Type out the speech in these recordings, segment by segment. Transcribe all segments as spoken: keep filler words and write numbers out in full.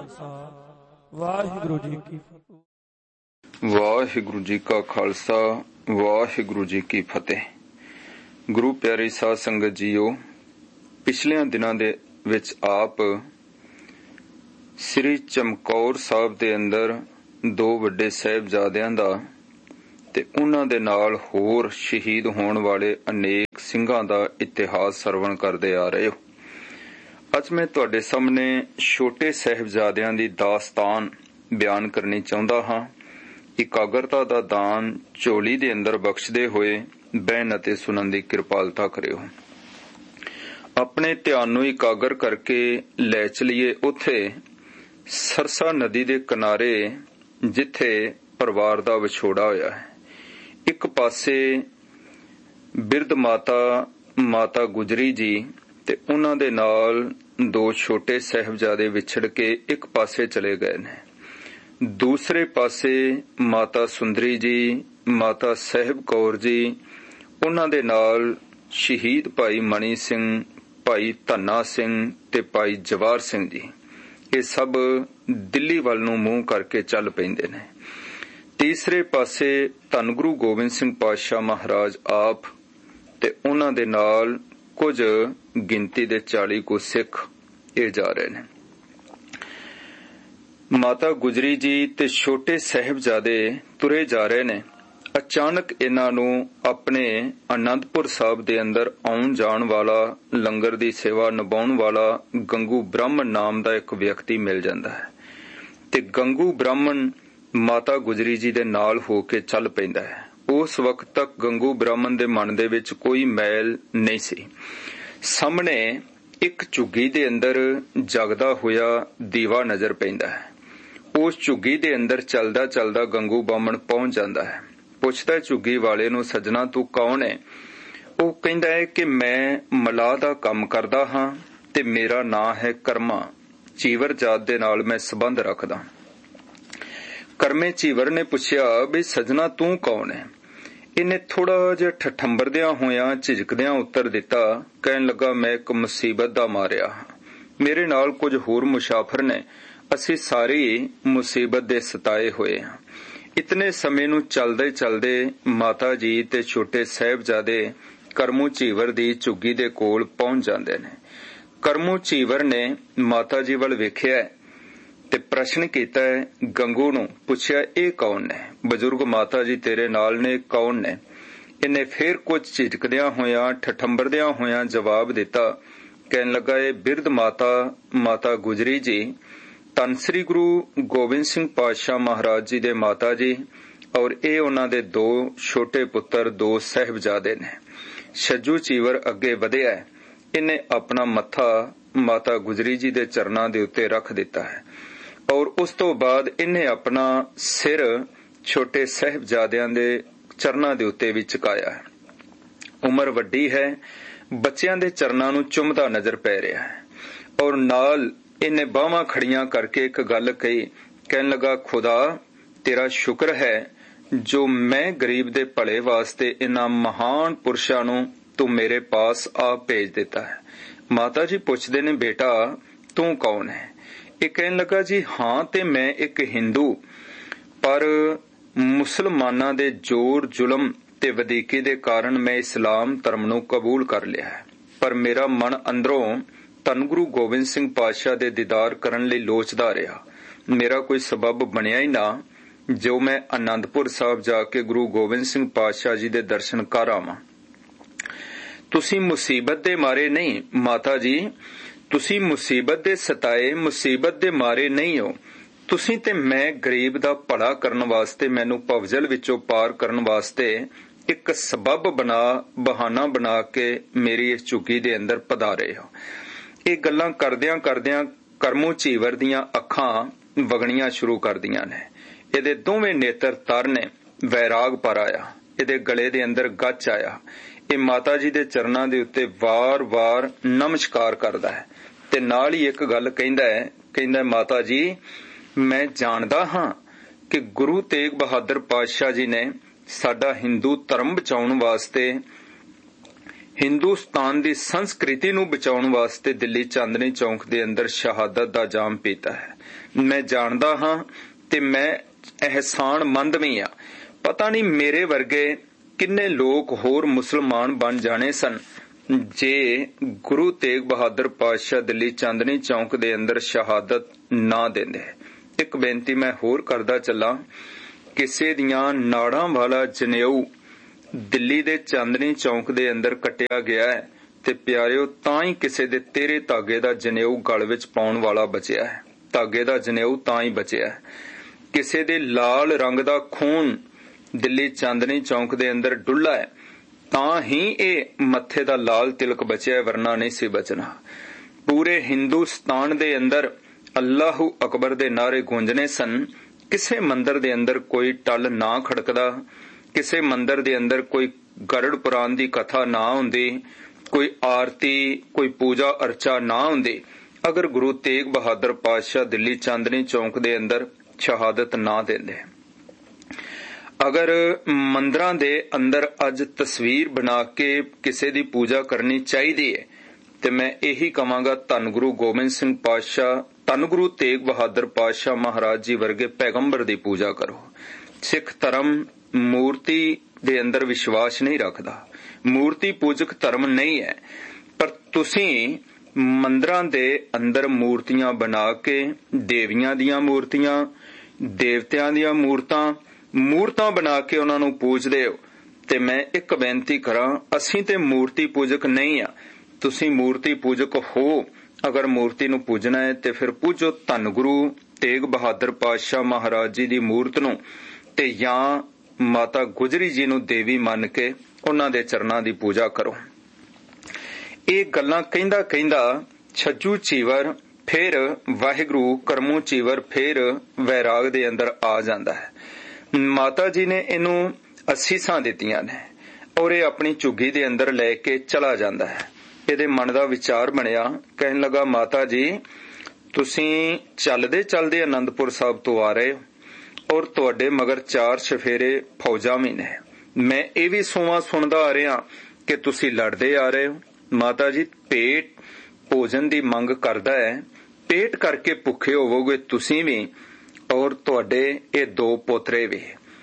ਵਾਹਿਗੁਰੂ ਜੀ ਕੀ ਫਤਿਹ। ਵਾਹਿਗੁਰੂ ਜੀ ਕਾ ਖਾਲਸਾ ਵਾਹਿਗੁਰੂ ਜੀ ਕੀ ਫਤਿਹ। ਗੁਰੂ ਪਿਆਰੀ ਸਾਧ ਸੰਗਤ ਜੀਓ, ਪਿਛਲਿਆਂ ਦਿਨਾਂ ਦੇ ਵਿੱਚ ਆਪ ਸ੍ਰੀ ਚਮਕੌਰ ਸਾਹਿਬ ਦੇ ਅੰਦਰ ਦੋ ਵੱਡੇ ਸਾਹਿਬਜ਼ਾਦਿਆਂ ਦਾ ਤੇ ਉਹਨਾਂ ਦੇ ਨਾਲ ਹੋਰ ਸ਼ਹੀਦ ਹੋਣ ਵਾਲੇ ਅਨੇਕ ਸਿੰਘਾਂ ਦਾ ਇਤਿਹਾਸ ਸਰਵਣ ਕਰਦੇ ਆ ਰਹੇ ਹੋ। ਅੱਜ ਮੈਂ ਤੁਹਾਡੇ ਸਾਹਮਣੇ ਛੋਟੇ ਸਾਹਿਬਜ਼ਾਦਿਆਂ ਦੀ ਦਾਸਤਾਨ ਬਿਆਨ ਕਰਨੀ ਚਾਹੁੰਦਾ ਹਾਂ। ਇਕਾਗਰਤਾ ਦਾ ਦਾਨ ਝੋਲੀ ਦੇ ਅੰਦਰ ਬਖਸ਼ਦੇ ਹੋਏ ਬਹਿਣ ਅਤੇ ਸੁਣਨ ਦੀ ਕਿਰਪਾਲਤਾ ਕਰਿਓ। ਆਪਣੇ ਧਿਆਨ ਨੂੰ ਇਕਾਗਰ ਕਰਕੇ ਲੈ ਚਲੀਏ ਉੱਥੇ ਸਰਸਾ ਨਦੀ ਦੇ ਕਿਨਾਰੇ ਜਿੱਥੇ ਪਰਿਵਾਰ ਦਾ ਵਿਛੋੜਾ ਹੋਇਆ ਹੈ। ਇੱਕ ਪਾਸੇ ਬਿਰਧ ਮਾਤਾ ਮਾਤਾ ਗੁਜਰੀ ਜੀ ਤੇ ਉਹਨਾਂ ਦੇ ਨਾਲ ਦੋ ਛੋਟੇ ਸਾਹਿਬਜ਼ਾਦੇ ਵਿਛੜ ਕੇ ਇੱਕ ਪਾਸੇ ਚਲੇ ਗਏ ਨੇ। ਦੂਸਰੇ ਪਾਸੇ ਮਾਤਾ ਸੁੰਦਰੀ ਜੀ, ਮਾਤਾ ਸਾਹਿਬ ਕੌਰ ਜੀ, ਉਹਨਾਂ ਦੇ ਨਾਲ ਸ਼ਹੀਦ ਭਾਈ ਮਣੀ ਸਿੰਘ, ਭਾਈ ਧੰਨਾ ਸਿੰਘ ਤੇ ਭਾਈ ਜਵਾਰ ਸਿੰਘ ਜੀ, ਇਹ ਸਭ ਦਿੱਲੀ ਵੱਲ ਨੂੰ ਮੂੰਹ ਕਰਕੇ ਚੱਲ ਪੈਂਦੇ ਨੇ। ਤੀਸਰੇ ਪਾਸੇ ਧੰਨ ਗੁਰੂ ਗੋਬਿੰਦ ਸਿੰਘ ਪਾਤਸ਼ਾਹ ਮਹਾਰਾਜ ਆਪ ਤੇ ਉਹਨਾਂ ਦੇ ਨਾਲ ਕੁਝ ਗਿਣਤੀ ਦੇ ਚਾਲੀ ਕੁ ਸਿੱਖ ਇਹ ਜਾ ਰਹੇ ਨੇ। ਮਾਤਾ ਗੁਜਰੀ ਜੀ ਤੇ ਛੋਟੇ ਸਾਹਿਬਜ਼ਾਦੇ ਤੁਰੇ ਜਾ ਰਹੇ ਨੇ। ਅਚਾਨਕ ਇਹਨਾਂ ਨੂੰ ਆਪਣੇ ਅਨੰਦਪੁਰ ਸਾਹਿਬ ਦੇ ਅੰਦਰ ਆਉਣ ਜਾਣ ਵਾਲਾ, ਲੰਗਰ ਦੀ ਸੇਵਾ ਨਿਭਾਉਣ ਵਾਲਾ ਗੰਗੂ ਬ੍ਰਾਹਮਣ ਨਾਮ ਦਾ ਇੱਕ ਵਿਅਕਤੀ ਮਿਲ ਜਾਂਦਾ ਹੈ ਤੇ ਗੰਗੂ ਬ੍ਰਾਹਮਣ ਮਾਤਾ ਗੁਜਰੀ ਜੀ ਦੇ ਨਾਲ ਹੋ ਕੇ ਚੱਲ ਪੈਂਦਾ ਹੈ। ਉਸ ਵਕਤ ਤੱਕ ਗੰਗੂ ਬ੍ਰਾਹਮਣ ਦੇ ਮਨ ਦੇ ਵਿੱਚ ਕੋਈ ਮੈਲ ਨਹੀਂ ਸੀ। ਸਾਹਮਣੇ ਇੱਕ ਝੁੱਗੀ ਦੇ ਅੰਦਰ ਜਗਦਾ ਹੋਇਆ ਦੀਵਾ ਨਜ਼ਰ ਪੈਂਦਾ ਹੈ। ਉਸ ਝੁੱਗੀ ਦੇ ਅੰਦਰ ਚੱਲਦਾ ਚੱਲਦਾ ਗੰਗੂ ਬ੍ਰਾਹਮਣ ਪਹੁੰਚ ਜਾਂਦਾ ਹੈ। ਪੁੱਛਦਾ ਝੁੱਗੀ ਵਾਲੇ ਨੂੰ, ਸੱਜਣਾ ਤੂੰ ਕੌਣ ਹੈ? ਉਹ ਕਹਿੰਦਾ ਹੈ ਕਿ ਮੈਂ ਮਲਾਹ ਦਾ ਕੰਮ ਕਰਦਾ ਹਾਂ ਤੇ ਮੇਰਾ ਨਾਂ ਹੈ ਕਰਮਾ। ਚੀਵਰ ਜਾਤ ਦੇ ਨਾਲ ਮੈਂ ਸੰਬੰਧ ਰੱਖਦਾ। ਕਰਮੇ ਚੀਵਰ ਨੇ ਪੁੱਛਿਆ ਵੀ ਸੱਜਣਾ ਤੂੰ ਕੌਣ ਹੈ? ਇਹਨੇ ਥੋੜਾ ਜਿਹਾ ਠਠੰਬਰਦਿਆਂ ਹੋਇਆਂ ਝਿਜਕਦਿਆਂ ਉੱਤਰ ਦਿੱਤਾ, ਕਹਿਣ ਲੱਗਾ ਮੈਂ ਇੱਕ ਮੁਸੀਬਤ ਦਾ ਮਾਰਿਆ ਹਾਂ। ਮੇਰੇ ਨਾਲ ਕੁਝ ਹੋਰ ਮੁਸਾਫਰ ਨੇ, ਅਸੀਂ ਸਾਰੇ ਮੁਸੀਬਤ ਦੇ ਸਤਾਏ ਹੋਏ ਹਾਂ। ਇਤਨੇ ਸਮੇਂ ਨੂੰ ਚਲਦੇ ਚਲਦੇ ਮਾਤਾ ਜੀ ਤੇ ਛੋਟੇ ਸਾਹਿਬਜ਼ਾਦੇ ਕਰਮੂ ਚੀਵਰ ਦੀ ਝੁੱਗੀ ਦੇ ਕੋਲ ਪਹੁੰਚ ਜਾਂਦੇ ਨੇ। ਕਰਮੂ ਚੀਵਰ ਨੇ ਮਾਤਾ ਜੀ ਵੱਲ ਵੇਖਿਆ ਤੇ ਪ੍ਰਸ਼ਨ ਕੀਤਾ ਹੈ, ਗੰਗੂ ਨੂੰ ਪੁੱਛਿਆ ਇਹ ਕੌਣ ਨੇ? ਬਜ਼ੁਰਗ ਮਾਤਾ ਜੀ ਤੇਰੇ ਨਾਲ ਨੇ, ਕੌਣ ਨੇ? ਇਹਨੇ ਫੇਰ ਕੁਝ ਝਿਜਕਦਿਆਂ ਹੋਇਆਂ ਠਠੰਬਰਦਿਆਂ ਹੋਇਆਂ ਜਵਾਬ ਦਿੱਤਾ, ਕਹਿਣ ਲੱਗਾ ਇਹ ਬਿਰਧ ਮਾਤਾ ਮਾਤਾ ਗੁਜਰੀ ਜੀ ਧੰਨ ਸ੍ਰੀ ਗੁਰੂ ਗੋਬਿੰਦ ਸਿੰਘ ਪਾਤਸ਼ਾਹ ਮਹਾਰਾਜ ਜੀ ਦੇ ਮਾਤਾ ਜੀ ਔਰ ਇਹ ਉਹਨਾਂ ਦੇ ਦੋ ਛੋਟੇ ਪੁੱਤਰ ਦੋ ਸਾਹਿਬਜ਼ਾਦੇ ਨੇ। ਛੱਜੂ ਚੀਵਰ ਅੱਗੇ ਵਧਿਆ, ਇਹਨੇ ਆਪਣਾ ਮੱਥਾ ਮਾਤਾ ਗੁਜਰੀ ਜੀ ਦੇ ਚਰਨਾਂ ਦੇ ਉੱਤੇ ਰੱਖ ਦਿੱਤਾ ਹੈ ਔਰ ਉਸ ਤੋਂ ਬਾਅਦ ਇਹਨੇ ਆਪਣਾ ਸਿਰ ਛੋਟੇ ਸਾਹਿਬਜ਼ਾਦਿਆਂ ਦੇ ਚਰਨਾਂ ਦੇ ਉੱਤੇ ਵੀ ਝੁਕਾਇਆ ਹੈ। ਉਮਰ ਵੱਡੀ ਹੈ, ਬੱਚਿਆਂ ਦੇ ਚਰਨਾਂ ਨੂੰ ਚੁੰਮਦਾ ਨਜ਼ਰ ਪੈ ਰਿਹਾ ਹੈ ਔਰ ਨਾਲ ਇਹਨੇ ਬਾਹਾਂ ਖੜੀਆਂ ਕਰਕੇ ਇੱਕ ਗੱਲ ਕਹੀ, ਕਹਿਣ ਲੱਗਾ ਖੁਦਾ ਤੇਰਾ ਸ਼ੁਕਰ ਹੈ ਜੋ ਮੈਂ ਗਰੀਬ ਦੇ ਭਲੇ ਵਾਸਤੇ ਇਹਨਾਂ ਮਹਾਨ ਪੁਰਸ਼ਾਂ ਨੂੰ ਤੂੰ ਮੇਰੇ ਪਾਸ ਆ ਭੇਜ ਦਿੱਤਾ ਹੈ। ਮਾਤਾ ਜੀ ਪੁੱਛਦੇ ਨੇ ਬੇਟਾ ਤੂੰ ਕੌਣ ਹੈ? ਇਹ ਕਹਿਣ ਲੱਗਾ ਜੀ ਹਾਂ ਤੇ ਮੈਂ ਇੱਕ ਹਿੰਦੂ, ਪਰ ਮੁਸਲਮਾਨਾਂ ਦੇ ਜ਼ੋਰ ਜ਼ੁਲਮ ਤੇ ਵਧੀਕੀ ਦੇ ਕਾਰਨ ਮੈਂ ਇਸਲਾਮ ਧਰਮ ਨੂੰ ਕਬੂਲ ਕਰ ਲਿਆ ਹੈ, ਪਰ ਮੇਰਾ ਮਨ ਅੰਦਰੋਂ ਧੰਨ ਗੁਰੂ ਗੋਬਿੰਦ ਸਿੰਘ ਪਾਤਸ਼ਾਹ ਦੇ ਦੀਦਾਰ ਕਰਨ ਲਈ ਲੋਚਦਾ ਰਿਹਾ। ਮੇਰਾ ਕੋਈ ਸਬਬ ਬਣਿਆ ਹੀ ਨਾ ਜੋ ਮੈਂ ਅਨੰਦਪੁਰ ਸਾਹਿਬ ਜਾ ਕੇ ਗੁਰੂ ਗੋਬਿੰਦ ਸਿੰਘ ਪਾਤਸ਼ਾਹ ਜੀ ਦੇ ਦਰਸ਼ਨ ਕਰ ਆਵਾਂ। ਤੁਸੀਂ ਮੁਸੀਬਤ ਦੇ ਮਾਰੇ ਨਹੀਂ ਮਾਤਾ ਜੀ, ਤੁਸੀਂ ਮੁਸੀਬਤ ਦੇ ਸਤਾਏ ਮੁਸੀਬਤ ਦੇ ਮਾਰੇ ਨਹੀਂ ਹੋ। ਤੁਸੀਂ ਤੇ ਮੈਂ ਗਰੀਬ ਦਾ ਭਲਾ ਕਰਨ ਵਾਸਤੇ, ਮੈਨੂੰ ਭਵਜਲ ਵਿੱਚੋਂ ਪਾਰ ਕਰਨ ਵਾਸਤੇ ਇੱਕ ਸਬਬ ਬਣਾ ਬਹਾਨਾ ਬਣਾ ਕੇ ਮੇਰੀ ਇਸ ਝੁੱਗੀ ਦੇ ਅੰਦਰ ਪਧਾਰੇ ਹੋ। ਇਹ ਗੱਲਾਂ ਕਰਦਿਆਂ ਕਰਦਿਆਂ ਕਰਮੂ ਚੀਵਰ ਦੀਆਂ ਅੱਖਾਂ ਵਗਣੀਆਂ ਸ਼ੁਰੂ ਕਰਦੀਆਂ ਨੇ। ਇਹਦੇ ਦੋਵੇਂ ਨੇਤਰ ਤਰ ਨੇ, ਵੈਰਾਗ ਪਰ ਆਇਆ, ਇਹਦੇ ਗਲੇ ਦੇ ਅੰਦਰ ਗੱਚ ਆਇਆ। ਇਹ ਮਾਤਾ ਜੀ ਦੇ ਚਰਨਾਂ ਦੇ ਉੱਤੇ ਵਾਰ-ਵਾਰ ਨਮਸਕਾਰ ਕਰਦਾ ਹੈ ਤੇ ਨਾਲ ਹੀ ਇੱਕ ਗੱਲ ਕਹਿੰਦਾ ਹੈ, ਕਹਿੰਦਾ ਮਾਤਾ ਜੀ ਮੈਂ ਜਾਣਦਾ ਹਾਂ ਕਿ ਗੁਰੂ ਤੇਗ ਬਹਾਦਰ ਪਾਤਸ਼ਾਹ ਜੀ ਨੇ ਸਾਡਾ ਹਿੰਦੂ ਧਰਮ ਬਚਾਉਣ ਵਾਸਤੇ ਹਿੰਦੁਸਤਾਨ ਦੀ ਸੰਸਕ੍ਰਿਤੀ ਨੂੰ ਬਚਾਉਣ ਵਾਸਤੇ ਦਿੱਲੀ ਚਾਂਦਨੀ ਚੌਂਕ ਦੇ ਅੰਦਰ ਸ਼ਹਾਦਤ ਦਾ ਜਾਮ ਪੀਤਾ ਹੈ। ਮੈਂ ਜਾਣਦਾ ਹਾਂ ਤੇ ਮੈਂ ਅਹਿਸਾਨਮੰਦ ਵੀ ਹਾਂ। ਪਤਾ ਨਹੀਂ ਮੇਰੇ ਵਰਗੇ ਕਿੰਨੇ ਲੋਕ ਹੋਰ ਮੁਸਲਮਾਨ ਬਣ ਜਾਣੇ ਸਨ ਜੇ ਗੁਰੂ ਤੇਗ ਬਹਾਦਰ ਪਾਤਸ਼ਾਹ ਦਿੱਲੀ ਚਾਂਦਨੀ ਚੌਂਕ ਦੇ ਅੰਦਰ ਸ਼ਹਾਦਤ ਨਾ ਦਿੰਦੇ। ਇੱਕ ਬੇਨਤੀ ਮੈਂ ਹੋਰ ਕਰਦਾ ਚੱਲਾਂ, ਕਿਸੇ ਦੀਆਂ ਨਾੜਾਂ ਵਾਲਾ ਜਨੇਊ ਦਿੱਲੀ ਦੇ ਚਾਂਦਨੀ ਚੌਂਕ ਦੇ ਅੰਦਰ ਕੱਟਿਆ ਗਿਆ ਹੈ ਤੇ ਪਿਆਰਿਓ ਤਾਂ ਹੀ ਕਿਸੇ ਦੇ ਤੇਰੇ ਧਾਗੇ ਦਾ ਜਨੇਊ ਗਲ ਵਿੱਚ ਪਾਉਣ ਵਾਲਾ ਬਚਿਆ ਹੈ। ਧਾਗੇ ਦਾ ਜਨੇਊ ਤਾਂ ਹੀ ਬਚਿਆ ਹੈ। ਕਿਸੇ ਦੇ ਲਾਲ ਰੰਗ ਦਾ ਖੂਨ ਦਿੱਲੀ ਚਾਂਦਨੀ ਚੌਂਕ ਦੇ ਅੰਦਰ ਡੁੱਲਾ ਹੈ ਤਾਂ ਹੀ ਇਹ ਮੱਥੇ ਦਾ ਲਾਲ ਤਿਲਕ ਬਚਿਆ, ਵਰਨਾ ਨਹੀਂ ਸੀ ਬਚਣਾ। ਪੂਰੇ ਹਿੰਦੁਸਤਾਨ ਦੇ ਅੰਦਰ ਅੱਲਾਹੂ ਅਕਬਰ ਦੇ ਨਾਰੇ ਗੂੰਜਣੇ ਸਨ। ਕਿਸੇ ਮੰਦਰ ਦੇ ਅੰਦਰ ਕੋਈ ਟੱਲ ਨਾ ਖੜਕਦਾ, ਕਿਸੇ ਮੰਦਰ ਦੇ ਅੰਦਰ ਕੋਈ ਗਰੜ ਪੁਰਾਣ ਦੀ ਕਥਾ ਨਾ ਹੁੰਦੀ, ਕੋਈ ਆਰਤੀ ਕੋਈ ਪੂਜਾ ਅਰਚਾ ਨਾ ਹੁੰਦੀ, ਅਗਰ ਗੁਰੂ ਤੇਗ ਬਹਾਦਰ ਪਾਤਸ਼ਾਹ ਦਿੱਲੀ ਚਾਂਦਨੀ ਚੌਂਕ ਦੇ ਅੰਦਰ ਸ਼ਹਾਦਤ ਨਾ ਦਿੰਦੇ। ਅਗਰ ਮੰਦਰਾਂ ਦੇ ਅੰਦਰ ਅੱਜ ਤਸਵੀਰ ਬਣਾ ਕੇ ਕਿਸੇ ਦੀ ਪੂਜਾ ਕਰਨੀ ਚਾਹੀਦੀ ਹੈ ਤੇ ਮੈਂ ਇਹੀ ਕਵਾਂਗਾ, ਧੰਨ ਗੁਰੂ ਗੋਬਿੰਦ ਸਿੰਘ ਪਾਤਸ਼ਾਹ, ਧੰਨ ਗੁਰੂ ਤੇਗ ਬਹਾਦਰ ਪਾਤਸ਼ਾਹ ਮਹਾਰਾਜ ਜੀ ਵਰਗੇ ਪੈਗੰਬਰ ਦੀ ਪੂਜਾ ਕਰੋ। ਸਿੱਖ ਧਰਮ ਮੂਰਤੀ ਦੇ ਅੰਦਰ ਵਿਸ਼ਵਾਸ ਨਹੀਂ ਰੱਖਦਾ, ਮੂਰਤੀ ਪੂਜਕ ਧਰਮ ਨਹੀਂ ਹੈ। ਪਰ ਤੁਸੀਂ ਮੰਦਰਾਂ ਦੇ ਅੰਦਰ ਮੂਰਤੀਆਂ ਬਣਾ ਕੇ, ਦੇਵੀਆਂ ਦੀਆਂ ਮੂਰਤੀਆਂ, ਦੇਵਤਿਆਂ ਦੀਆਂ ਮੂਰਤਾਂ ਮੂਰਤਾਂ ਬਣਾ ਕੇ ਉਹਨਾਂ ਨੂੰ ਪੂਜਦੇ ਹੋ। ਤੇ ਮੈਂ ਇੱਕ ਬੇਨਤੀ ਕਰਾਂ, ਅਸੀਂ ਤੇ ਮੂਰਤੀ ਪੂਜਕ ਨਹੀਂ ਆ, ਤੁਸੀਂ ਮੂਰਤੀ ਪੂਜਕ ਹੋ। ਅਗਰ ਮੂਰਤੀ ਨੂੰ ਪੂਜਣਾ ਹੈ ਤੇ ਫਿਰ ਪੂਜੋ ਧੰਨ ਗੁਰੂ ਤੇਗ ਬਹਾਦਰ ਪਾਤਸ਼ਾਹ ਮਹਾਰਾਜ ਜੀ ਦੀ ਮੂਰਤ ਨੂੰ, ਤੇ ਜਾਂ ਮਾਤਾ ਗੁਜਰੀ ਜੀ ਨੂੰ ਦੇਵੀ ਮੰਨ ਕੇ ਉਹਨਾਂ ਦੇ ਚਰਨਾਂ ਦੀ ਪੂਜਾ ਕਰੋ। ਇਹ ਗੱਲਾਂ ਕਹਿੰਦਾ ਕਹਿੰਦਾ ਛੱਜੂ ਚੀਵਰ ਫਿਰ ਵਾਹਿਗੁਰੂ ਕਰਮੂ ਚੀਵਰ ਫਿਰ ਵੈਰਾਗ ਦੇ ਅੰਦਰ ਆ ਜਾਂਦਾ ਹੈ। ਮਾਤਾ ਜੀ ਨੇ ਇਹਨੂੰ ਅਸੀਸਾਂ ਦਿੱਤੀਆਂ ਨੇ ਔਰ ਇਹ ਆਪਣੀ ਝੁੱਗੀ ਦੇ ਅੰਦਰ ਲੈ ਕੇ ਚਲਾ ਜਾਂਦਾ ਹੈ। ਇਹਦੇ ਮਨ ਦਾ ਵਿਚਾਰ ਬਣਿਆ, ਕਹਿਣ ਲੱਗਾ, ਮਾਤਾ ਜੀ ਤੁਸੀਂ ਚੱਲਦੇ ਚੱਲਦੇ ਅਨੰਦਪੁਰ ਸਾਹਿਬ ਤੋਂ ਆ ਰਹੇ ਹੋ ਔਰ ਤੁਹਾਡੇ ਮਗਰ ਚਾਰ ਚਫੇਰੇ ਫੌਜਾਂ ਵੀ ਨੇ। ਮੈਂ ਇਹ ਵੀ ਸੋਵਾਂ ਸੁਣਦਾ ਆ ਰਿਹਾ ਕਿ ਤੁਸੀਂ ਲੜਦੇ ਆ ਰਹੇ ਹੋ। ਮਾਤਾ ਜੀ ਪੇਟ ਭੋਜਨ ਦੀ ਮੰਗ ਕਰਦਾ ਹੈ, ਪੇਟ ਕਰਕੇ ਭੁੱਖੇ ਹੋਵੋਗੇ ਤੁਸੀਂ ਵੀ ਔਰ ਤੁਹਾਡੇ ਇਹ ਦੋ ਪੋਤਰੇ ਵੀ।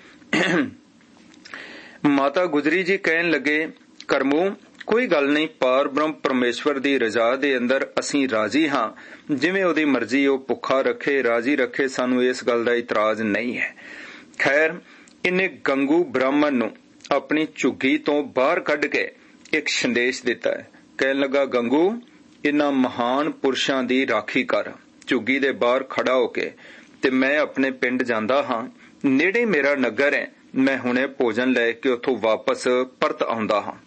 ਮਾਤਾ ਗੁਜਰੀ ਜੀ ਕਹਿਣ ਲੱਗੇ, ਕਰਮੂ ਕੋਈ ਗੱਲ ਨਹੀਂ, ਪਾਰ ਬ੍ਰਹਮ ਪਰਮੇਸ਼ਵਰ ਦੀ ਰਜ਼ਾ ਦੇ ਅੰਦਰ ਅਸੀਂ ਰਾਜੀ ਹਾਂ, ਜਿਵੇਂ ਉਹਦੀ ਮਰਜ਼ੀ ਉਹ ਭੁੱਖਾ ਰੱਖੇ ਰਾਜੀ ਰੱਖੇ, ਸਾਨੂੰ ਇਸ ਗੱਲ ਦਾ ਇਤਰਾਜ਼ ਨਹੀਂ ਹੈ। ਖੈਰ ਇਹਨੇ ਗੰਗੂ ਬ੍ਰਾਹਮਣ ਨੂੰ ਆਪਣੀ ਝੁੱਗੀ ਤੋਂ ਬਾਹਰ ਕੱਢ ਕੇ ਇੱਕ ਸੰਦੇਸ਼ ਦਿੱਤਾ ਹੈ। ਕਹਿਣ ਲੱਗਾ, ਗੰਗੂ ਇਹਨਾਂ ਮਹਾਨ ਪੁਰਸ਼ਾਂ ਦੀ ਰਾਖੀ ਕਰ ਝੁੱਗੀ ਦੇ ਬਾਹਰ ਖੜਾ ਹੋ ਕੇ, ਤੇ ਮੈਂ ਆਪਣੇ ਪਿੰਡ ਜਾਂਦਾ ਹਾਂ, ਨੇੜੇ ਮੇਰਾ ਨਗਰ ਹੈ, ਮੈਂ ਹੁਣੇ ਭੋਜਨ ਲੈ ਕੇ ਉੱਥੋਂ ਵਾਪਸ ਪਰਤ ਆਉਂਦਾ ਹਾਂ।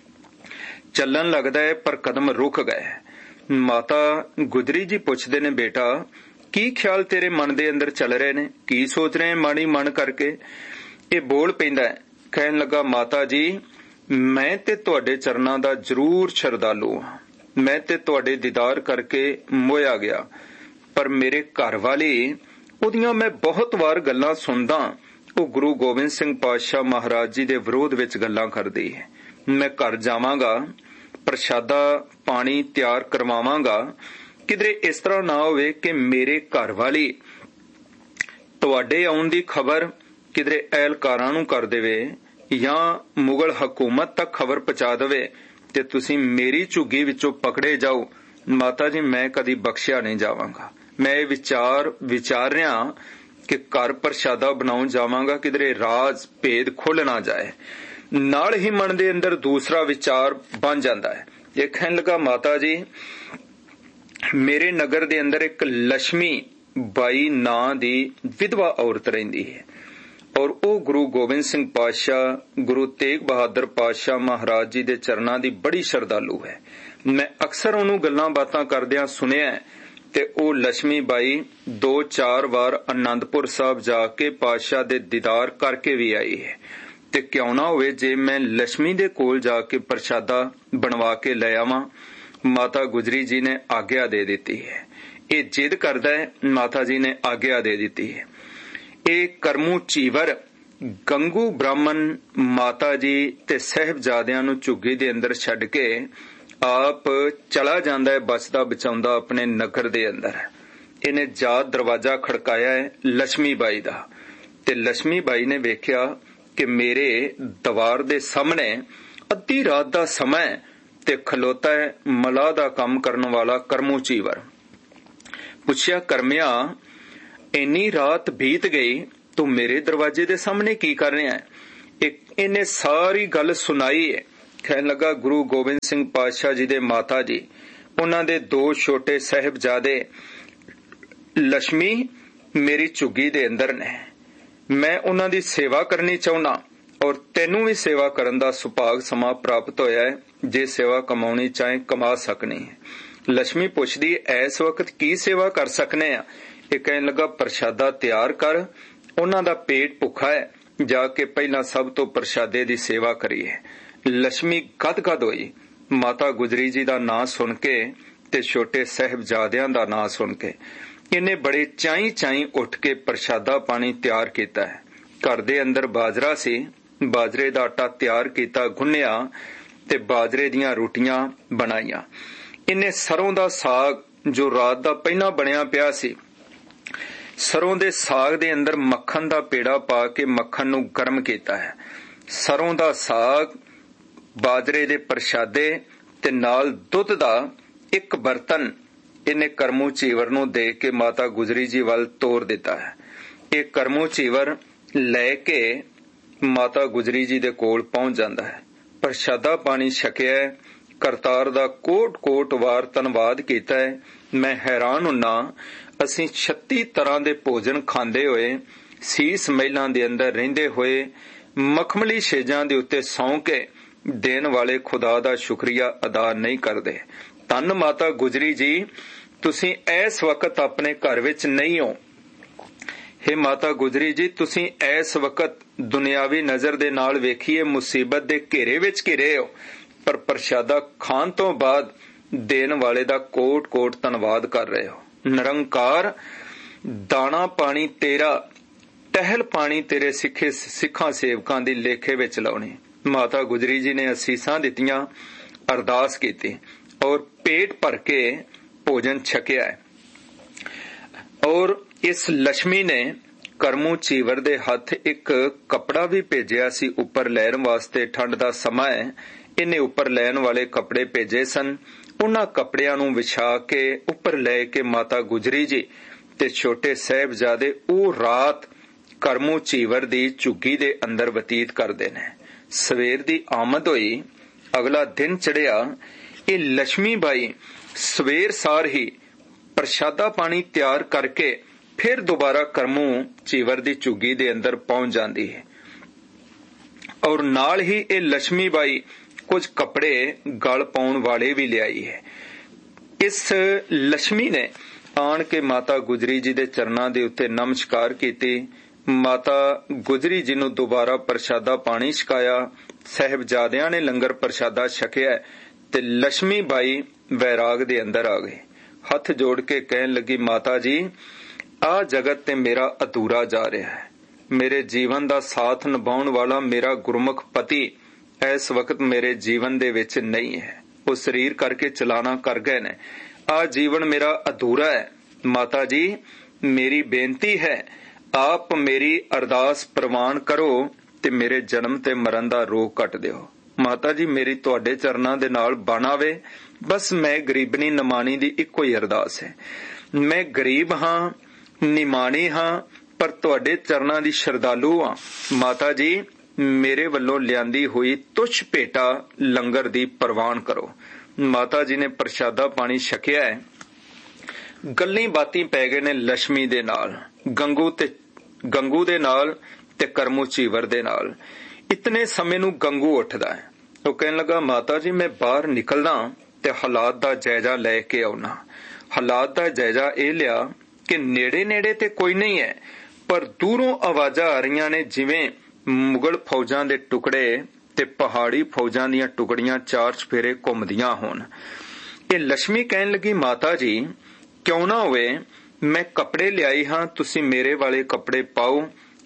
ਚੱਲਣ ਲੱਗਦਾ ਹੈ ਪਰ ਕਦਮ ਰੁਕ ਗਏ। ਮਾਤਾ ਗੁਜਰੀ ਜੀ ਪੁੱਛਦੇ ਨੇ, ਬੇਟਾ ਕੀ ਖਿਆਲ ਤੇਰੇ ਮਨ ਦੇ ਅੰਦਰ ਚੱਲ ਰਹੇ ਨੇ, ਕੀ ਸੋਚ ਰਹੇ ਮਾਣੀ ਮਨ ਕਰਕੇ? ਇਹ ਬੋਲ ਪੈਂਦਾ ਹੈ, ਕਹਿਣ ਲੱਗਾ, ਮਾਤਾ ਜੀ ਮੈਂ ਤੇ ਤੁਹਾਡੇ ਚਰਨਾਂ ਦਾ ਜ਼ਰੂਰ ਸ਼ਰਧਾਲੂ ਹਾਂ, ਮੈਂ ਤੇ ਤੁਹਾਡੇ ਦੀਦਾਰ ਕਰਕੇ ਮੋਇਆ ਗਿਆ, ਪਰ ਮੇਰੇ ਘਰ ਵਾਲੀ, ਉਹਦੀਆਂ ਮੈਂ ਬਹੁਤ ਵਾਰ ਗੱਲਾਂ ਸੁਣਦਾ, ਉਹ ਗੁਰੂ ਗੋਬਿੰਦ ਸਿੰਘ ਪਾਤਸ਼ਾਹ ਮਹਾਰਾਜ ਜੀ ਦੇ ਵਿਰੋਧ ਵਿੱਚ ਗੱਲਾਂ ਕਰਦੀ ਹੈ। ਮੈਂ ਘਰ ਜਾਵਾਂਗਾ, ਪ੍ਰਸ਼ਾਦਾ ਪਾਣੀ ਤਿਆਰ ਕਰਵਾਵਾਂਗਾ, ਕਿਧਰੇ ਇਸ ਤਰ੍ਹਾਂ ਨਾ ਹੋਵੇ ਕਿ ਮੇਰੇ ਘਰ ਵਾਲੀ ਤੁਹਾਡੇ ਆਉਣ ਦੀ ਖਬਰ ਕਿਧਰੇ ਅਹਿਲਕਾਰਾਂ ਨੂੰ ਕਰ ਦੇਵੇ ਜਾਂ ਮੁਗਲ ਹਕੂਮਤ ਤੱਕ ਖਬਰ ਪਹੁੰਚਾ ਦੇਵੇ ਤੇ ਤੁਸੀਂ ਮੇਰੀ ਝੁੱਗੀ ਵਿੱਚੋਂ ਪਕੜੇ ਜਾਓ। ਮਾਤਾ ਜੀ ਮੈਂ ਕਦੀ ਬਖਸ਼ਿਆ ਨਹੀਂ ਜਾਵਾਂਗਾ। ਮੈਂ ਇਹ ਵਿਚਾਰ ਵਿਚਾਰ ਰਿਹਾ ਕਿ ਘਰ ਪ੍ਰਸ਼ਾਦਾ ਬਣਾਉਣ ਜਾਵਾਂਗਾ, ਕਿਧਰੇ ਰਾਜ਼ ਭੇਦ ਖੁੱਲ ਨਾ ਜਾਏ। ਨਾਲ ਹੀ ਮਨ ਦੇ ਅੰਦਰ ਦੂਸਰਾ ਵਿਚਾਰ ਬਣ ਜਾਂਦਾ ਹੈ। ਇਹ ਕਹਿਣ ਲੱਗਾ, ਮਾਤਾ ਜੀ ਮੇਰੇ ਨਗਰ ਦੇ ਅੰਦਰ ਇੱਕ ਲక్ష్ਮੀ ਬਾਈ ਨਾਂ ਦੀ ਵਿਧਵਾ ਔਰਤ ਰਹਿੰਦੀ ਹੈ ਔਰ ਉਹ ਗੁਰੂ ਗੋਬਿੰਦ ਸਿੰਘ ਪਾਤਸ਼ਾਹ ਗੁਰੂ ਤੇਗ ਬਹਾਦਰ ਪਾਤਸ਼ਾਹ ਮਹਾਰਾਜ ਜੀ ਦੇ ਚਰਨਾਂ ਦੀ ਬੜੀ ਸ਼ਰਧਾਲੂ ਹੈ। ਮੈਂ ਅਕਸਰ ਉਹਨੂੰ ਗੱਲਾਂ ਬਾਤਾਂ ਕਰਦਿਆਂ ਸੁਣਿਆ ਤੇ ਉਹ ਲక్ష్ਮੀ ਬਾਈ ਦੋ ਚਾਰ ਵਾਰ ਅਨੰਦਪੁਰ ਸਾਹਿਬ ਜਾ ਕੇ ਪਾਤਸ਼ਾਹ ਦੇ ਦੀਦਾਰ ਕਰਕੇ ਵੀ ਆਈ ਹੈ। ਤੇ ਕਿਉਂ ਨਾ ਹੋਵੇ ਜੇ ਮੈਂ ਲక్ష్ਮੀ ਦੇ ਕੋਲ ਜਾ ਕੇ ਪ੍ਰਸ਼ਾਦਾ ਬਣਵਾ ਕੇ ਲੈ ਆਵਾਂ। ਮਾਤਾ ਗੁਜਰੀ ਜੀ ਨੇ ਆਗਿਆ ਦੇ ਦਿੱਤੀ ਹੈ। ਇਹ ਜਿੱਦ ਕਰਦਾ ਹੈ, ਮਾਤਾ ਜੀ ਨੇ ਆਗਿਆ ਦੇ ਦਿੱਤੀ ਹੈ। ਇਹ ਕਰਮੂ ਚੀਵਰ ਗੰਗੂ ਬ੍ਰਾਹਮਣ ਮਾਤਾ ਜੀ ਤੇ ਸਾਹਿਬਜ਼ਾਦਿਆਂ ਨੂੰ ਝੁੱਗੀ ਦੇ ਅੰਦਰ ਛੱਡ ਕੇ ਆਪ ਚਲਾ ਜਾਂਦਾ ਹੈ, ਬਚਦਾ ਬਚਾਉਂਦਾ ਆਪਣੇ ਨਗਰ ਦੇ ਅੰਦਰ। ਇਹਨੇ ਜਾਤ ਦਰਵਾਜ਼ਾ ਖੜਕਾਇਆ ਹੈ ਲక్ష్ਮੀ ਬਾਈ ਦਾ, ਤੇ ਲక్ష్ਮੀ ਬਾਈ ਨੇ ਵੇਖਿਆ ਕਿ ਮੇਰੇ ਦੀਵਾਰ ਦੇ ਸਾਹਮਣੇ ਅੱਧੀ ਰਾਤ ਦਾ ਸਮਾਂ ਤੇ ਖਲੋਤਾ ਹੈ ਮਲਾਹ ਦਾ ਕੰਮ ਕਰਨ ਵਾਲਾ ਕਰਮੂ ਚੀਵਰ। ਪੁੱਛਿਆ, ਕਰਮਿਆ ਇੰਨੀ ਰਾਤ ਬੀਤ ਗਈ, ਤੂੰ ਮੇਰੇ ਦਰਵਾਜ਼ੇ ਦੇ ਸਾਹਮਣੇ ਕੀ ਕਰ ਰਿਹਾ ਹੈ? ਇਹਨੇ ਸਾਰੀ ਗੱਲ ਸੁਣਾਈ ਹੈ। ਕਹਿਣ ਲੱਗਾ, ਗੁਰੂ ਗੋਬਿੰਦ ਸਿੰਘ ਪਾਤਸ਼ਾਹ ਜੀ ਦੇ ਮਾਤਾ ਜੀ, ਉਹਨਾਂ ਦੇ ਦੋ ਛੋਟੇ ਸਾਹਿਬਜ਼ਾਦੇ ਲక్ష్ਮੀ ਮੇਰੀ ਝੁੱਗੀ ਦੇ ਅੰਦਰ ਨੇ। ਮੈਂ ਉਹਨਾਂ ਦੀ ਸੇਵਾ ਕਰਨੀ ਚਾਹੁੰਦਾ ਔਰ ਤੈਨੂੰ ਵੀ ਸੇਵਾ ਕਰਨ ਦਾ ਸੁਭਾਗ ਸਮਾਂ ਪ੍ਰਾਪਤ ਹੋਇਆ ਹੈ। ਜੇ ਸੇਵਾ ਕਮਾਉਣੀ ਚਾਹੇ ਕਮਾ ਸਕਣੀ ਹੈ। ਲక్ష్ਮੀ ਪੁੱਛਦੀ, ਇਸ ਵਕਤ ਕੀ ਸੇਵਾ ਕਰ ਸਕਨੇ ਆ? ਇਹ ਕਹਿਣ ਲੱਗਾ, ਪ੍ਰਸ਼ਾਦਾ ਤਿਆਰ ਕਰ, ਉਹਨਾਂ ਦਾ ਪੇਟ ਭੁੱਖਾ ਹੈ, ਜਾ ਕੇ ਪਹਿਲਾਂ ਸਭ ਤੋਂ ਪ੍ਰਸ਼ਾਦੇ ਦੀ ਸੇਵਾ ਕਰੀਏ। ਲక్ష్ਮੀ ਗਦ-ਗਦ ਹੋਈ ਮਾਤਾ ਗੁਜਰੀ ਜੀ ਦਾ ਨਾਂ ਸੁਣ ਕੇ ਤੇ ਛੋਟੇ ਸਾਹਿਬਜ਼ਾਦਿਆਂ ਦਾ ਨਾਂ ਸੁਣ ਕੇ। ਇਹਨੇ ਬੜੇ ਚਾਈ ਚਾਈ ਉੱਠ ਕੇ ਪ੍ਰਸ਼ਾਦਾ ਪਾਣੀ ਤਿਆਰ ਕੀਤਾ ਹੈ। ਘਰ ਦੇ ਅੰਦਰ ਬਾਜਰਾ ਸੀ, ਬਾਜਰੇ ਦਾ ਆਟਾ ਤਿਆਰ ਕੀਤਾ, ਗੁੰਨਿਆ ਤੇ ਬਾਜਰੇ ਦੀਆਂ ਰੋਟੀਆਂ ਬਣਾਈਆਂ। ਇਹਨੇ ਸਰੋਂ ਦਾ ਸਾਗ ਜੋ ਰਾਤ ਦਾ ਪਹਿਲਾਂ ਬਣਿਆ ਪਿਆ ਸੀ, ਸਰੋਂ ਦੇ ਸਾਗ ਦੇ ਅੰਦਰ ਮੱਖਣ ਦਾ ਪੇੜਾ ਪਾ ਕੇ ਮੱਖਣ ਨੂੰ ਗਰਮ ਕੀਤਾ ਹੈ। ਸਰੋਂ ਦਾ ਸਾਗ, ਬਾਜਰੇ ਦੇ ਪ੍ਰਸ਼ਾਦੇ ਤੇ ਨਾਲ ਦੁੱਧ ਦਾ ਇੱਕ ਬਰਤਨ ਇਹਨੇ ਕਰਮੂ ਚੀਵਰ ਨੂੰ ਦੇ ਕੇ ਮਾਤਾ ਗੁਜਰੀ ਜੀ ਵੱਲ ਤੋਰ ਦਿੱਤਾ ਹੈ। ਇਹ ਕਰਮੂ ਚੀਵਰ ਲੈ ਕੇ ਮਾਤਾ ਗੁਜਰੀ ਜੀ ਦੇ ਕੋਲ ਪਹੁੰਚ ਜਾਂਦਾ ਹੈ। ਪ੍ਰਸ਼ਾਦਾ ਪਾਣੀ ਛਕਿਆ, ਕਰਤਾਰ ਦਾ ਕੋਟ ਕੋਟ ਵਾਰ ਧੰਨਵਾਦ ਕੀਤਾ ਹੈ। ਮੈਂ ਹੈਰਾਨ ਹੁੰਨਾ, ਅਸੀਂ ਛੱਤੀ ਤਰ੍ਹਾਂ ਦੇ ਭੋਜਨ ਖਾਂਦੇ ਹੋਏ, ਸੀਸ ਮਹਿਲਾਂ ਦੇ ਅੰਦਰ ਰਹਿੰਦੇ ਹੋਏ, ਮਖਮਲੀ ਛੇਜਾਂ ਦੇ ਉੱਤੇ ਸੌਂ ਕੇ ਦੇਣ ਵਾਲੇ ਖੁਦਾ ਦਾ ਸ਼ੁਕਰੀਆ ਅਦਾ ਨਹੀਂ ਕਰਦੇ। ਧੰਨ ਮਾਤਾ ਗੁਜਰੀ ਜੀ, ਤੁਸੀਂ ਇਸ ਵਕਤ ਆਪਣੇ ਘਰ ਵਿੱਚ ਨਹੀਂ ਹੋ। ਹੇ ਮਾਤਾ ਗੁਜਰੀ ਜੀ, ਤੁਸੀਂ ਇਸ ਵਕਤ ਦੁਨਿਆਵੀ ਨਜ਼ਰ ਦੇ ਨਾਲ ਵੇਖੀਏ ਮੁਸੀਬਤ ਦੇ ਘੇਰੇ ਵਿੱਚ ਘਿਰੇ ਹੋ, ਪਰ ਪ੍ਰਸ਼ਾਦਾ ਖਾਣ ਤੋਂ ਬਾਅਦ ਦੇਣ ਵਾਲੇ ਦਾ ਕੋਟ ਕੋਟ ਧੰਨਵਾਦ ਕਰ ਰਹੇ ਹੋ। ਨਿਰੰਕਾਰ, ਦਾਣਾ ਪਾਣੀ ਤੇਰਾ, ਟਹਿਲ ਪਾਣੀ ਤੇਰੇ ਸਿੱਖੇ ਸਿੱਖਾਂ ਸੇਵਕਾਂ ਦੀ ਲੇਖੇ ਵਿੱਚ ਲਾਉਣੀ। ਮਾਤਾ ਗੁਜਰੀ ਜੀ ਨੇ ਅਸੀਸਾਂ ਦਿੱਤੀਆਂ, ਅਰਦਾਸ ਕੀਤੀ ਔਰ ਪੇਟ ਭਰ ਕੇ ਭੋਜਨ ਛਕਿਆ ਹੈ। ਔਰ ਇਸ ਲక్ష్ਮੀ ਨੇ ਕਰਮੂ ਚੀਵਰ ਦੇ ਹੱਥ ਇੱਕ ਕੱਪੜਾ ਵੀ ਭੇਜਿਆ ਸੀ ਉੱਪਰ ਲੈਣ ਵਾਸਤੇ। ਠੰਡ ਦਾ ਸਮਾਂ ਹੈ, ਇਹਨੇ ਉੱਪਰ ਲੈਣ ਵਾਲੇ ਕੱਪੜੇ ਭੇਜੇ ਸਨ। ਉਹਨਾਂ ਕੱਪੜਿਆਂ ਨੂੰ ਵਿਛਾ ਕੇ ਉੱਪਰ ਲੈ ਕੇ ਮਾਤਾ ਗੁਜਰੀ ਜੀ ਤੇ ਛੋਟੇ ਸਾਹਿਬਜ਼ਾਦੇ ਉਹ ਰਾਤ ਕਰਮੂ ਚੀਵਰ ਦੀ ਝੁੱਗੀ ਦੇ ਅੰਦਰ ਬਤੀਤ ਕਰਦੇ ਨੇ। ਸਵੇਰ ਦੀ ਆਮਦ ਹੋਈ, ਅਗਲਾ ਦਿਨ ਚੜਿਆ। ਇਹ ਲక్ష్ਮੀ ਬਾਈ ਸਵੇਰ ਸਾਰ ਹੀ ਪ੍ਰਸ਼ਾਦਾ ਪਾਣੀ ਤਿਆਰ ਕਰਕੇ ਫਿਰ ਦੁਬਾਰਾ ਕਰਮੂ ਚੀਵਰ ਦੀ ਝੁੱਗੀ ਦੇ ਅੰਦਰ ਪਹੁੰਚ ਜਾਂਦੀ ਹੈ। ਔਰ ਨਾਲ ਹੀ ਇਹ ਲక్ష్ਮੀ ਬਾਈ ਕੁਝ ਕੱਪੜੇ ਗਲ ਪਾਉਣ ਵਾਲੇ ਵੀ ਲਿਆਈ ਹੈ। ਇਸ ਲక్ష్ਮੀ ਨੇ ਆਣ ਕੇ ਮਾਤਾ ਗੁਜਰੀ ਜੀ ਦੇ ਚਰਨਾਂ ਦੇ ਉੱਤੇ ਨਮਸਕਾਰ ਕੀਤੀ। ਮਾਤਾ ਗੁਜਰੀ ਜੀ ਨੂੰ ਦੁਬਾਰਾ ਪ੍ਰਸ਼ਾਦਾ ਪਾਣੀ ਛਕਾਇਆ। ਸਾਹਿਬਜ਼ਾਦਿਆਂ ਨੇ ਲੰਗਰ ਪ੍ਰਸ਼ਾਦਾ ਛਕਿਆ ਤੇ ਲక్ష్ਮੀ ਬਾਈ ਵੈਰਾਗ ਦੇ ਅੰਦਰ ਆ ਗਏ। ਹੱਥ ਜੋੜ ਕੇ ਕਹਿਣ ਲੱਗੀ, ਮਾਤਾ ਜੀ, ਆਹ ਜਗਤ ਤੇ ਮੇਰਾ ਅਧੂਰਾ ਜਾ ਰਿਹਾ ਹੈ। ਮੇਰੇ ਜੀਵਨ ਦਾ ਸਾਥ ਨਿਭਾਉਣ ਵਾਲਾ ਮੇਰਾ ਗੁਰਮੁਖ ਪਤੀ ਇਸ ਵਕਤ ਮੇਰੇ ਜੀਵਨ ਦੇ ਵਿੱਚ ਨਹੀਂ ਹੈ। ਉਹ ਸਰੀਰ ਕਰਕੇ ਚਲਾਣਾ ਕਰ ਗਏ ਨੇ। ਆਹ ਜੀਵਨ ਮੇਰਾ ਅਧੂਰਾ ਹੈ। ਮਾਤਾ ਜੀ, ਮੇਰੀ ਬੇਨਤੀ ਹੈ, ਆਪ ਮੇਰੀ ਅਰਦਾਸ ਪ੍ਰਵਾਨ ਕਰੋ ਤੇ ਮੇਰੇ ਜਨਮ ਤੇ ਮਰਨ ਦਾ ਰੋਗ ਕੱਟ ਦਿਓ। ਮਾਤਾ ਜੀ, ਮੇਰੀ ਤੁਹਾਡੇ ਚਰਨਾਂ ਦੇ ਨਾਲ ਬਣ ਆਵੇ। ਬਸ ਮੈਂ ਗਰੀਬਨੀ ਨਿਮਾਣੀ ਦੀ ਇੱਕੋ ਹੀ ਅਰਦਾਸ ਹੈ। ਮੈਂ ਗਰੀਬ ਹਾਂ, ਨਿਮਾਣੀ ਹਾਂ, ਪਰ ਤੁਹਾਡੇ ਚਰਨਾਂ ਦੀ ਸ਼ਰਧਾਲੂ ਹਾਂ। ਮਾਤਾ ਜੀ, ਮੇਰੇ ਵੱਲੋਂ ਲਿਆਂਦੀ ਹੋਈ ਤੁਛ ਭੇਟਾ ਲੰਗਰ ਦੀ ਪ੍ਰਵਾਨ ਕਰੋ। ਮਾਤਾ ਜੀ ਨੇ ਪ੍ਰਸ਼ਾਦਾ ਪਾਣੀ ਛਕਿਆ ਹੈ। ਗੱਲਾਂ ਬਾਤਾਂ ਪੈ ਗਏ ਨੇ ਲక్ష్ਮੀ ਦੇ ਨਾਲ, ਗੰਗੂ ਤੇ ਗੰਗੂ ਦੇ ਨਾਲ ਤੇ ਕਰਮੂ ਚੀਵਰ ਦੇ ਨਾਲ। ਇਤਨੇ ਸਮੇਂ ਨੂੰ ਗੰਗੂ ਉੱਠਦਾ ਹੈ। ਉਹ ਕਹਿਣ ਲੱਗਾ, ਮਾਤਾ ਜੀ, ਮੈਂ ਬਾਹਰ ਨਿਕਲਦਾ ਤੇ ਹਾਲਾਤ ਦਾ ਜਾਇਜ਼ਾ ਲੈ ਕੇ ਆਉਣਾ। ਹਾਲਾਤ ਦਾ ਜਾਇਜ਼ਾ ਇਹ ਲਿਆ ਕਿ ਨੇੜੇ ਨੇੜੇ ਤੇ ਕੋਈ ਨਹੀਂ ਹੈ, ਪਰ ਦੂਰੋਂ ਆਵਾਜ਼ਾਂ ਆ ਰਹੀਆਂ ਨੇ ਜਿਵੇਂ ਮੁਗਲ ਫੌਜਾਂ ਦੇ ਟੁਕੜੇ ਤੇ ਪਹਾੜੀ ਫੌਜਾਂ ਦੀਆਂ ਟੁਕੜੀਆਂ ਚਾਰ ਚਫੇਰੇ ਘੁੰਮਦੀਆਂ ਹੋਣ। ਇਹ ਲక్ష్ਮੀ ਕਹਿਣ ਲੱਗੀ, ਮਾਤਾ ਜੀ, ਕਿਉਂ ਨਾ ਹੋਵੇ, ਮੈਂ ਕੱਪੜੇ ਲਿਆਈ ਹਾਂ, ਤੁਸੀਂ ਮੇਰੇ ਵਾਲੇ ਕੱਪੜੇ ਪਾਓ।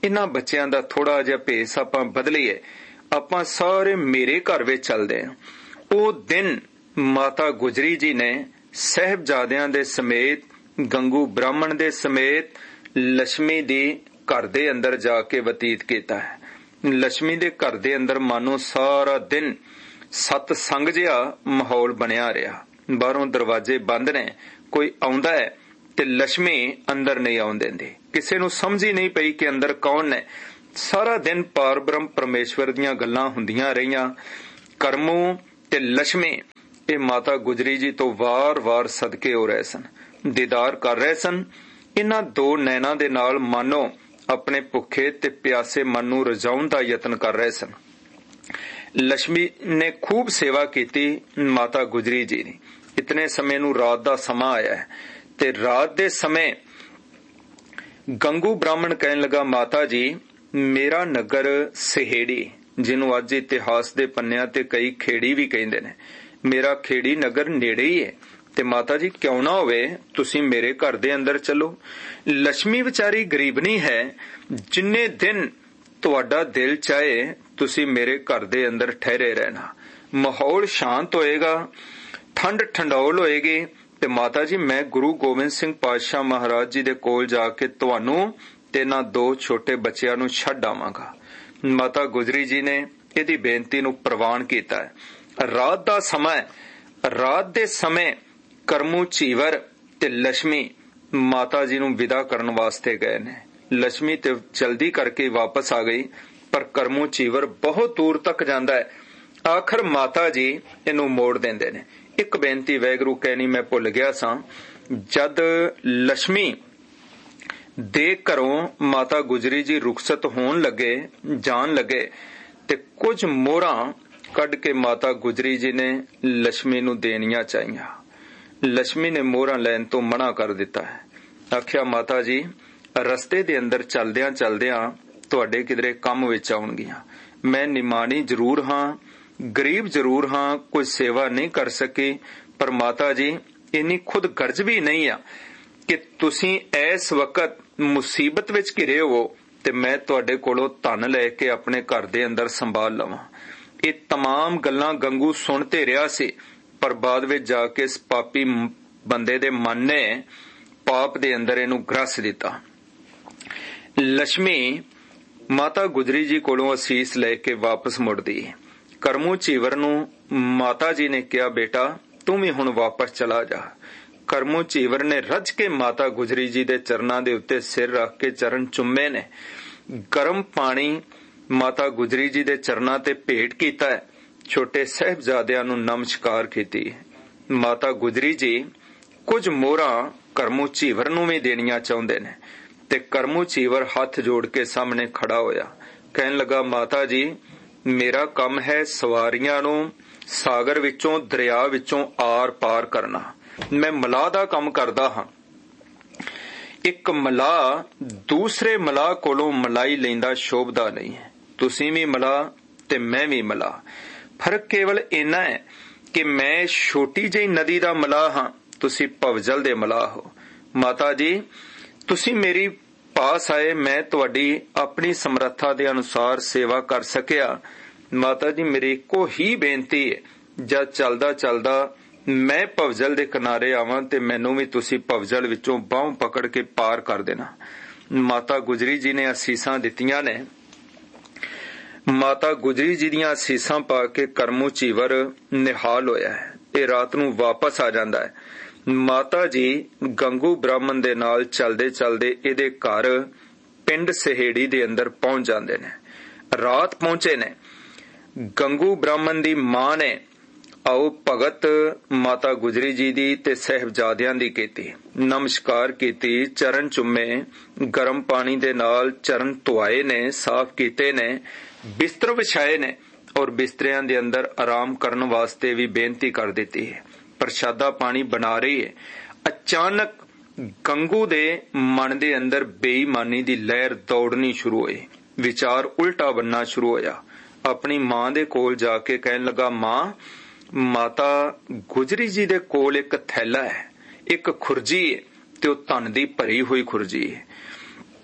इन्हां बच्चियां दा थोड़ा जिहा भेस आपां बदलीए, आपां सारे मेरे घर विच चलदे हां। ਉਹ दिन माता गुजरी जी ने साहिबजादियां दे समेत, गंगू ब्राह्मण दे समेत लक्ष्मी दी घर दे अंदर जाके बतीत कीता है। लक्ष्मी दे घर दे अंदर मानो सारा दिन सतसंग जिहा माहौल बनिया रहा। बाहरों दरवाजे बंद ने, कोई आउंदा है ते लक्ष्मी अंदर नहीं आउण देंदी। किसे नूं समझ ही नहीं पई कि अंदर कौन ने। सारा दिन पार ब्रह्म परमेश्वर दीयां गल्लां हुंदियां रहियां। करमू ते लक्ष्मी ये माता गुजरी जी तो वार वार सदके हो रहे सन, दीदार कर रहे सन। इन्हां दो नैना दे नाल मानो अपने भुखे ते प्यासे मन नूं रजाउण दा यतन कर रहे सन। लक्ष्मी ने खूब सेवा कीती माता गुजरी जी दी। इतने समय नूं रात दा समा आया है ते रात दे समय गंगू ब्राह्मण कहन लगा, माता जी मेरा नगर सहेड़ी, जिन्हों अज इतिहास दे पन्नियां ते कई खेड़ी भी कहंदे ने, मेरा खेड़ी नगर नेड़े ही है ते माता जी क्यों ना होवे तुसी मेरे घर दे अंदर चलो। लक्ष्मी विचारी गरीबनी है, जिन्ने दिन तुहाडा दिल चाहे तुसी मेरे घर दे अंदर ठहरे रहना। माहौल शांत होएगा, ठंड ठंडौल होएगी ते माता जी मैं गुरु गोबिंद सिंह पातशाह महाराज जी दे कोल जाके तुहानू ते ना दो छोटे बच्चियां नू छड्ड आवांगा। माता गुजरी जी ने इहदी बेनती नू प्रवान कीता है। रात दा समय, रात दे समय करमू चीवर ते लक्ष्मी माता जी नू विदा करन वास्ते गए ने। लक्ष्मी ते जल्दी करके वापस आ गई, पर करमू चीवर बहुत दूर तक जांदा है। आखिर माता जी इनू मोड़ देंदे ने। एक बेनती वैगुरू कहनी मैं भुल गया सां। जद लक्ष्मी दे घरों माता गुजरी जी रुखसत होण लगे, जान लगे, ते कुछ मोहरां कढ के माता गुजरी जी ने लक्ष्मी नू देनियां चाहिए। लक्ष्मी ने मोहरां लैण तो मना कर दिता है। आख्या, माता जी रस्ते दे अंदर चलदियां चलदियां तुहाडे किधरे काम विच आउणगीਆਂ। मैं निमाणी जरूर हां, गरीब जरूर हां, कोई सेवा नहीं कर सकी, पर माता जी इन्नी खुद गर्ज भी नहीं आ कि तुसी इस वक्त मुसीबत विच घिरे हो ते मैं तुहाडे कोलों धन लैके अपने घर दे अंदर संभाल लवां। ये तमाम गल्लां गंगू सुणते रहा सी, पर बाद विच जाके इस पापी बंदे दे मन ने पाप दे अंदर इनू ग्रस दिता। लक्ष्मी माता गुजरी जी कोलों असीस लेके वापस मुड़दी। करमू चीवर नू माता जी ने कहा, बेटा तू भी हुण वापस चला जा। करमू चीवर ने रज के माता गुजरी जी दे चरनां दे उत्ते सिर रख के चरण चुम्मे ने। गरम पानी माता गुजरी जी दे चरनां ते भेट कीता है। छोटे साहिबजादियां नू नमस्कार कीती। माता गुजरी जी कुछ मोहरां करमू चीवर नू भी देनियां चाहुंदे ने ते करमू चीवर हाथ जोड़ के सामने खड़ा होया, कहन लगा, माता जी मेरा काम है सवारियां नू सागर विचों दरिया विचों आर पार करना। मैं मलाह दा काम करदा हां। एक मलाह दूसरे मलाह कोलों मलाई लैंदा शोभदा नहीं है। तुसीं भी मलाह ते मैं भी मलाह। फर्क केवल इन्ना है कि मैं छोटी जी नदी दा मलाह हां, तुसीं भवजल दे मलाह हो। माता जी तुसीं मेरी पास आए, मैं तुहाडी अपनी समर्था दे अनुसार सेवा कर सकिया। माता जी मेरी इक्को ही बेनती है, जद चलदा चलदा मैं भवजल दे किनारे आवां ते मैनू भी तुसीं भवजल विचों बाहों पकड़ के पार कर देना। माता गुजरी जी ने असीसां दित्तियां ने। माता गुजरी जी दियां असीसां पा के करमू चीवर निहाल होया है। ये रात नू वापस आ जांदा है। माता जी गंगू ब्राह्मण दे नाल चलदे चलदे इहदे घर पिंड सहेड़ी दे अंदर पहुंच जांदे ने। रात पहुंचे ने। गंगू ब्राह्मण दी मां ने आओ भगत माता गुजरी जी दी ते साहिबजादियां दी कीती, नमस्कार कीती, चरण चुम्मे, गरम पानी दे नाल चरण धुआए ने, साफ कीते ने, बिस्तर विछाए ने और बिस्तरियां दे अंदर आराम करन वास्ते भी बेनती कर दिती है। प्रशादा पानी बना रही है। अचानक गंगू दे मन दे अंदर बेईमानी दी लहर दौड़नी शुरू हुई। विचार उल्टा बनना शुरू होया। अपनी मां दे कोल जाके कहन लगा, मां माता गुजरी जी दे कोल एक थैला है, एक खुरजी है ते ओ धन दी भरी हुई खुरजी है।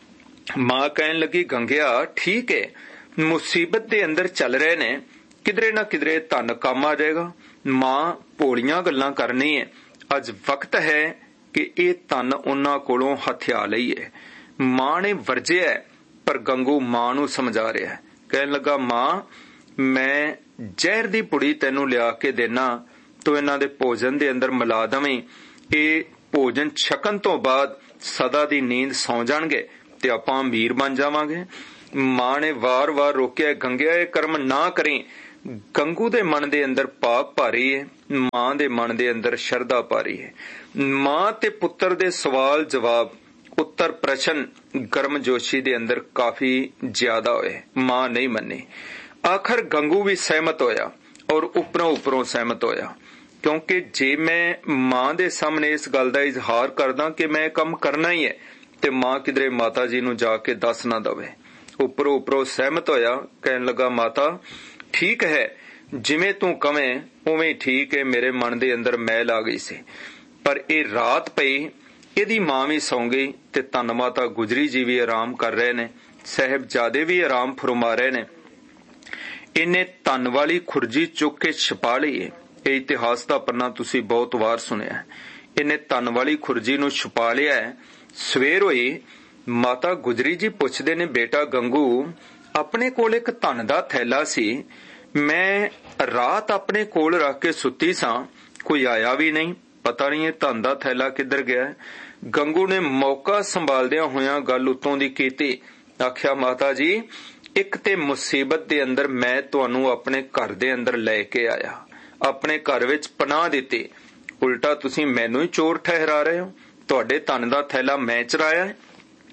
मां कहन लगी, गंगिया ठीक है, मुसीबत दे अंदर चल रहे ने, किधरे ना किधरे धन काम आ जाएगा। मां भोलियां गल्लां करनी है, अज वक्त है कि ये धन उन्हां कोलों हथिया लईए। मां ने वरजिया है, पर गंगू मां नूं समझा रहा है। कहन लगा, मां मैं जहर दी पुड़ी तैनू लिया के देना, तो इन्हां दे भोजन दे अंदर मिला दवीं। ये भोजन छकन तो बाद सदा दी नींद सौ जाणगे ते आपां अमीर बन जावांगे। मां ने वार वार रोकिया, गंगिया ये कर्म ना करी। गंगू दे मन दे अंदर पाप भारी है, मां दे मन दे अंदर शरधा भारी है। मां ते पुत्र दे सवाल जवाब उत्तर प्रश्न गर्मजोशी दे अंदर काफी ज्यादा होए। मां नहीं मनी। आखिर गंगू भी सहमत होया और उपरों उपरों सहमत होया, क्योंकि जे मैं मां दे सामने इस गल दा इजहार करदा कि मैं कम करना ही है, ते मां किधरे माता जी नूं जाके दस ना दवे। उपरों उपरों सहमत होया। कहन लगा, माता ठीक है, जिवें तू कवें उवें ठीक है। मेरे मन दे अंदर मैल आ गई सी, पर ये रात पई, इहदी मां भी सौ गई ते धन माता गुजरी जी भी आराम कर रहे ने, साहिबजादे भी आराम फरमा रहे ने। इन्हें धन वाली खुरजी चुक के छुपा लई है। ये इतिहास का पन्ना तुसी बहुत वार सुनिया है। इन्हें धन वाली खुरजी नूं छुपा लिया है। सवेर होई, माता गुजरी जी पुछदे ने, बेटा गंगू अपने कोल एक धन दा थैला सी, मैं रात अपने कोल रख के सुती सा, कोई आया भी नहीं, पता नहीं ये धन दा थैला किधर गया है। गंगू ने मौका संभालदिया होया गल उत्तों दी कीती। आख्या, माता जी एक ते मुसीबत दे अंदर मैं तुहानू अपने घर दे अंदर लेके आया, अपने घर विच पनाह दिती, उल्टा तुसी मैनू ही चोर ठहरा रहे हो। तुहाडे धन दा थैला मैं चराया है।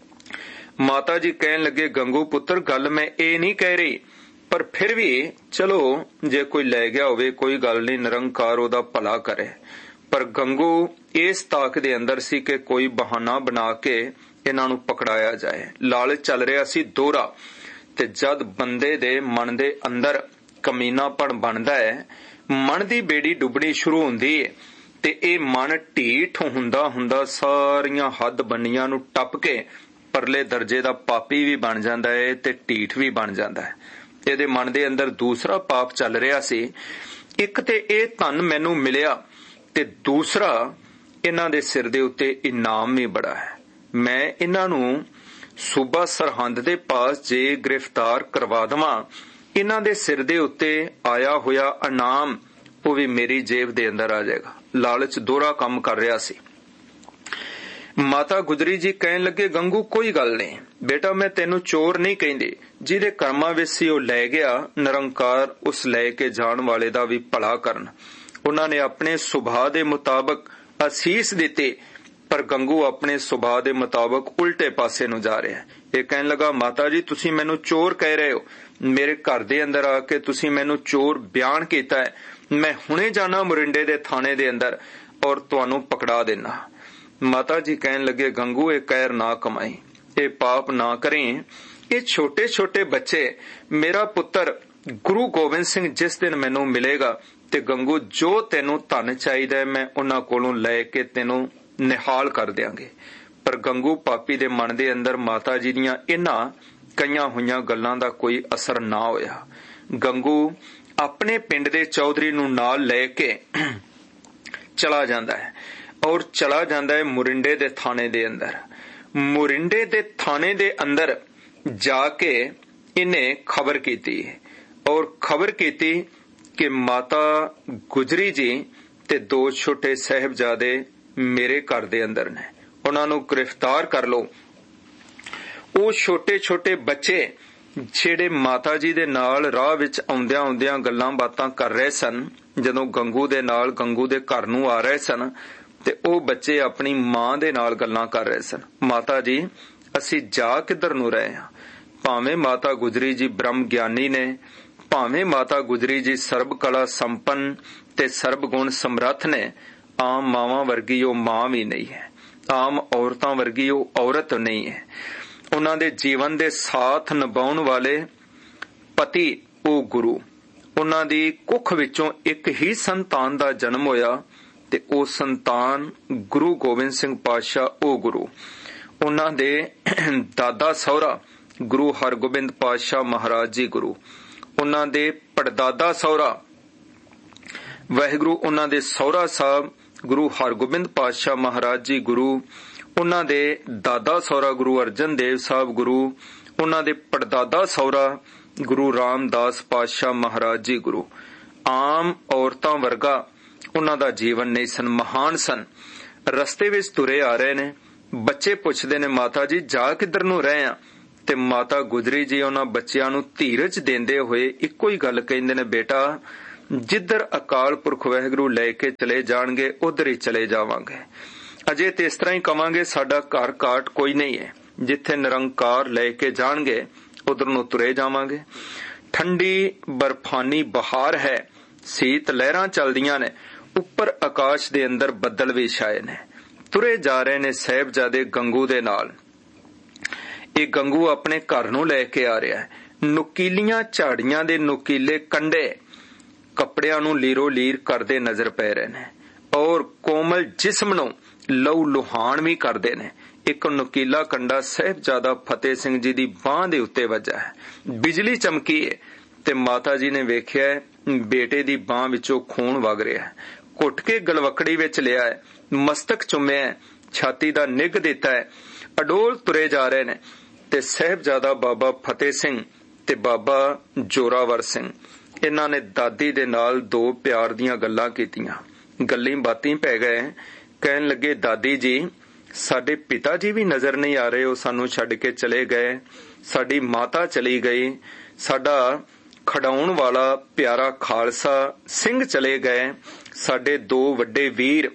माता जी कहन लगे, गंगू पुत्र गल मैं ये नहीं कह रही, पर फिर भी चलो जे कोई ले गया होवे कोई गल नहीं, निरंकार ओदा भला करे। पर गंगू इस ताक दे अंदर सी कि कोई बहाना बना के इन्हां नूं पकड़ाया जाए। लालच चल रहा सी दोहरा, ते जद बंदे दे मन दे अंदर कमीनापन बनदा है, मन दी बेड़ी डुबणी शुरू हुंदी है, ते ए मन ढीठ हुंदा हुंदा सारियां हद बन्नियां नूं टप के परले दर्जे दा पापी भी बन जांदा है ते ढीठ भी बन जांदा है। इहदे मन दे अंदर दूसरा पाप चल रहा सी। एक ते ए धन मैनू मिलिया, ते दूसरा इन्हां दे सिर दे उत्ते इनाम भी बड़ा है। मैं इन्हां नूं सूबा सरहंद दे पास जे गिरफ्तार करवा दवां, इन्हां दे सिर दे उत्ते आया होया इनाम वो भी मेरी जेब दे अंदर आ जाएगा। लालच दोहरा काम कर रहा सी। माता गुजरी जी कहन लगे, गंगू कोई गल नहीं बेटा, मैं तेनू चोर नहीं कहंदी, जिहदे कर्मां विच सी ओ लै गया, निरंकार उस लै के जाण वाले दा भी भला करन। उन्हां ने अपने सुभाव दे मुताबक असीस दित्ती, पर गंगू अपने सुभाव दे मुताबक उल्टे पासे नूं जा रहा है। ये कहन लगा, माता जी तुसी मैनू चोर कह रहे हो, मेरे घर दे अंदर आके तुसी मैनू चोर बयान कीता है, मैं हुणे जाना मोरिंडे दे थाने दे अंदर और तुहानू पकड़ा देना। माता जी कहन लगे, गंगू ये कैर ना कमाई, ये पाप ना करें। ये छोटे छोटे बच्चे, मेरा पुत्र गुरु गोबिंद सिंह जिस दिन मैनू मिलेगा, ते गंगू जो तेनू धन चाहिदा है मैं उन्हां कोलों लै के तेनू निहाल कर देंगे। पर गंगू पापी दे मन दे अंदर माता जी दियां इन्हां कईयां होईयां गल्लां दा कोई असर ना होया। गंगू अपने पिंड दे चौधरी नूं नाल लै के चला जांदा है और चला जांदा है मोरिंडे दे थाने दे अंदर। मोरिंडे दे थाने दे अंदर जाके इन्हें खबर कीती और खबर कीती कि माता गुजरी जी ते दो छोटे साहिबजादे मेरे घर दे अंदर ने, उन्हां नूं गिरफ्तार कर लो। वो छोटे छोटे बच्चे जेड़े माता जी दे नाल राह विच आउंदियां आउंदियां गल्लां बातां कर रहे सन, जदों गंगू दे नाल गंगू दे घर नूं आ रहे सन, ते ओ बच्चे अपनी मां दे नाल गल्लां कर रहे सन। माता जी असी जा किधर नूं रहे हां, भावें माता गुजरी जी ब्रह्म ज्ञानी ने, भावें माता गुजरी जी सर्ब कला संपन्न ते सर्ब गुण समर्थ ने, आम मावां वर्गी ओ मां भी नहीं है, आम औरतां वर्गी ओ औरत नहीं है। उन्हां दे जीवन दे साथ निभाउण वाले पति ओ गुरु, उन्हां दी कुख विचों एक ही संतान दा जन्म होया ते ओ संतान गुरु गोबिंद सिंह पातशाह ओ गुरु। ਉਹਨਾਂ ਦੇ ਦਾਦਾ ਸਹੁਰਾ ਗੁਰੂ ਹਰਗੋਬਿੰਦ ਪਾਤਸ਼ਾਹ ਮਹਾਰਾਜ ਜੀ ਗੁਰੂ, ਉਹਨਾਂ ਦੇ ਪੜਦਾਦਾ ਸਹੁਰਾ ਵਾਹਿਗੁਰੂ ਉਹਨਾਂ ਦੇ ਸਹੁਰਾ ਸਾਹਿਬ ਗੁਰੂ ਹਰਗੋਬਿੰਦ ਪਾਤਸ਼ਾਹ ਮਹਾਰਾਜ ਜੀ ਗੁਰੂ, ਉਹਨਾਂ ਦੇ ਦਾਦਾ ਸਹੁਰਾ ਗੁਰੂ ਅਰਜਨ ਦੇਵ ਸਾਹਿਬ ਗੁਰੂ, ਉਹਨਾਂ ਦੇ ਪੜਦਾਦਾ ਸਹੁਰਾ ਗੁਰੂ ਰਾਮਦਾਸ ਪਾਤਸ਼ਾਹ ਮਹਾਰਾਜ ਜੀ ਗੁਰੂ। ਆਮ ਔਰਤਾਂ ਵਰਗਾ ਉਹਨਾਂ ਦਾ ਜੀਵਨ ਨਹੀਂ ਸਨ, ਮਹਾਨ ਸਨ। ਰਸਤੇ ਵਿੱਚ ਤੁਰੇ ਆ ਰਹੇ ਨੇ, ਬੱਚੇ ਪੁੱਛਦੇ ਨੇ ਮਾਤਾ ਜੀ ਜਾ ਕਿੱਧਰ ਨੂੰ ਰਹੇ ਆ, ਤੇ ਮਾਤਾ ਗੁਜਰੀ ਜੀ ਉਹਨਾਂ ਬੱਚਿਆਂ ਨੂੰ ਧੀਰਜ ਦਿੰਦੇ ਹੋਏ ਇੱਕੋ ਹੀ ਗੱਲ ਕਹਿੰਦੇ ਨੇ, ਬੇਟਾ ਜਿੱਧਰ ਅਕਾਲ ਪੁਰਖ ਵਾਹਿਗੁਰੂ ਲੈ ਕੇ ਚਲੇ ਜਾਣਗੇ ਉਧਰ ਹੀ ਚਲੇ ਜਾਵਾਂਗੇ। ਅਜੇ ਤੇ ਇਸ ਤਰ੍ਹਾਂ ਹੀ ਕਵਾਂਗੇ ਸਾਡਾ ਘਰ ਘਾਟ ਕੋਈ ਨਹੀਂ ਹੈ, ਜਿੱਥੇ ਨਿਰੰਕਾਰ ਲੈ ਕੇ ਜਾਣਗੇ ਉਧਰ ਨੂੰ ਤੁਰੇ ਜਾਵਾਂਗੇ। ਠੰਡੀ ਬਰਫਾਨੀ ਬਹਾਰ ਹੈ, ਸੀਤ ਲਹਿਰਾਂ ਚੱਲਦੀਆਂ ਨੇ, ਉੱਪਰ ਆਕਾਸ਼ ਦੇ ਅੰਦਰ ਬੱਦਲ ਵੀ ਛਾਏ ਨੇ। ਤੁਰੇ ਜਾ ਰਹੇ ਨੇ ਸਾਹਿਬਜ਼ਾਦੇ ਗੰਗੂ ਦੇ ਨਾਲ। ਇਹ ਗੰਗੂ ਆਪਣੇ ਘਰ ਨੂੰ ਲੈ ਕੇ ਆ ਰਿਹਾ ਹੈ। ਨੁਕੀਲੀਆਂ ਝਾੜੀਆਂ ਦੇ ਨੁਕੀਲੇ ਕੰਡੇ ਕੱਪੜਿਆਂ ਨੂੰ ਲੀਰੋ ਲੀਰ ਕਰਦੇ ਨਜ਼ਰ ਪੈ ਰਹੇ ਨੇ, ਔਰ ਕੋਮਲ ਜਿਸਮ ਨੂੰ ਲਹੂ ਲੁਹਾਨ ਵੀ ਕਰਦੇ ਨੇ। ਇੱਕ ਨੁਕੀਲਾ ਕੰਡਾ ਸਾਹਿਬਜ਼ਾਦਾ ਫਤਿਹ ਸਿੰਘ ਜੀ ਦੀ ਬਾਂਹ ਦੇ ਉੱਤੇ ਵੱਜਾ ਹੈ। ਬਿਜਲੀ ਚਮਕੀ ਹੈ ਤੇ ਮਾਤਾ ਜੀ ਨੇ ਵੇਖਿਆ ਬੇਟੇ ਦੀ ਬਾਂਹ ਵਿੱਚੋਂ ਖੂਨ ਵਗ ਰਿਹਾ ਹੈ। ਘੁੱਟ ਕੇ ਗਲਵਕੜੀ ਵਿੱਚ ਲਿਆ ਹੈ, ਮਸਤਕ ਚੁੰਮਿਆ, ਛਾਤੀ ਦਾ ਨਿੱਘ ਦਿੱਤਾ ਹੈ। ਅਡੋਲ ਤੁਰੇ ਜਾ ਰਹੇ ਨੇ ਤੇ ਸਾਹਿਬਜ਼ਾਦਾ ਬਾਬਾ ਫਤਿਹ ਸਿੰਘ ਤੇ ਬਾਬਾ ਜੋਰਾਵਰ ਸਿੰਘ, ਇਹਨਾਂ ਨੇ ਦਾਦੀ ਦੇ ਨਾਲ ਦੋ ਪਿਆਰ ਦੀਆਂ ਗੱਲਾਂ ਕੀਤੀਆਂ। ਗੱਲਾਂ ਬਾਤਾਂ ਪੈ ਗਏ। ਕਹਿਣ ਲੱਗੇ ਦਾਦੀ ਜੀ ਸਾਡੇ ਪਿਤਾ ਜੀ ਵੀ ਨਜ਼ਰ ਨਹੀਂ ਆ ਰਹੇ, ਉਹ ਸਾਨੂੰ ਛੱਡ ਕੇ ਚਲੇ ਗਏ। ਸਾਡੀ ਮਾਤਾ ਚਲੀ ਗਈ, ਸਾਡਾ ਖੜਾਉਣ ਵਾਲਾ ਪਿਆਰਾ ਖਾਲਸਾ ਸਿੰਘ ਚਲੇ ਗਏ, ਸਾਡੇ ਦੋ ਵੱਡੇ ਵੀਰ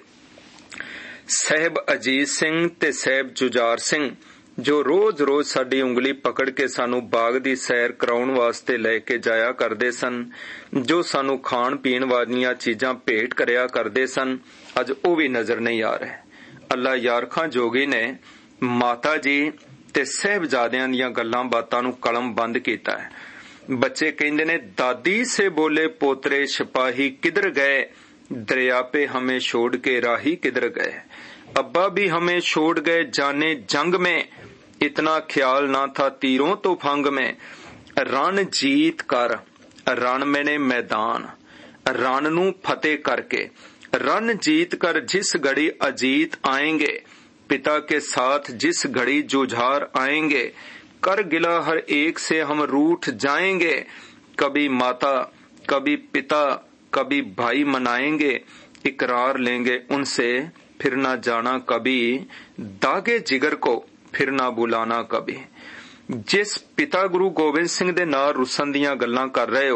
ਸਾਹਿਬ ਅਜੀਤ ਸਿੰਘ ਤੇ ਸਾਹਿਬ ਜੁਝਾਰ ਸਿੰਘ ਜੋ ਰੋਜ਼-ਰੋਜ਼ ਸਾਡੀ ਉਂਗਲੀ ਪਕੜ ਕੇ ਸਾਨੂੰ ਬਾਗ ਦੀ ਸੈਰ ਕਰਾਉਣ ਵਾਸਤੇ ਲੈ ਕੇ ਜਾਇਆ ਕਰਦੇ ਸਨ, ਜੋ ਸਾਨੂੰ ਖਾਣ ਪੀਣ ਵਾਲੀਆਂ ਚੀਜ਼ਾਂ ਭੇਟ ਕਰਿਆ ਕਰਦੇ ਸਨ, ਅੱਜ ਉਹ ਵੀ ਨਜ਼ਰ ਨਹੀਂ ਆ ਰਹੇ। ਅੱਲਾ ਯਾਰਖਾਂ ਜੋਗੀ ਨੇ ਮਾਤਾ ਜੀ ਤੇ ਸਾਹਿਬਜ਼ਾਦਿਆਂ ਦੀਆਂ ਗੱਲਾਂ ਬਾਤਾਂ ਨੂੰ ਕਲਮ ਬੰਦ ਕੀਤਾ ਹੈ। ਬੱਚੇ ਕਹਿੰਦੇ ਨੇ ਦਾਦੀ ਸੇ ਬੋਲੇ ਪੋਤਰੇ ਸਿਪਾਹੀ ਕਿਧਰ ਗਏ, दरिया पे हमें छोड़ के राही किधर गए। अब्बा भी हमें छोड़ गए जाने जंग में, इतना ख्याल ना था तीरों तो फंग में। रण जीत कर रण मैंने मैदान, रण नू फतेह करके रण जीत कर जिस घड़ी अजीत आएंगे, पिता के साथ जिस घड़ी जुझार आएंगे, कर गिला हर एक से हम रूठ जाएंगे। कभी माता कभी पिता कभी भाई मनाएंगे, इकरार लेंगे उनसे फिर ना जाना कभी, दागे जिगर को फिर ना बुलाना कभी। जिस पिता गुरु गोबिंद सिंह दे नाल रुसन दियां गल्लां कर रहे हो,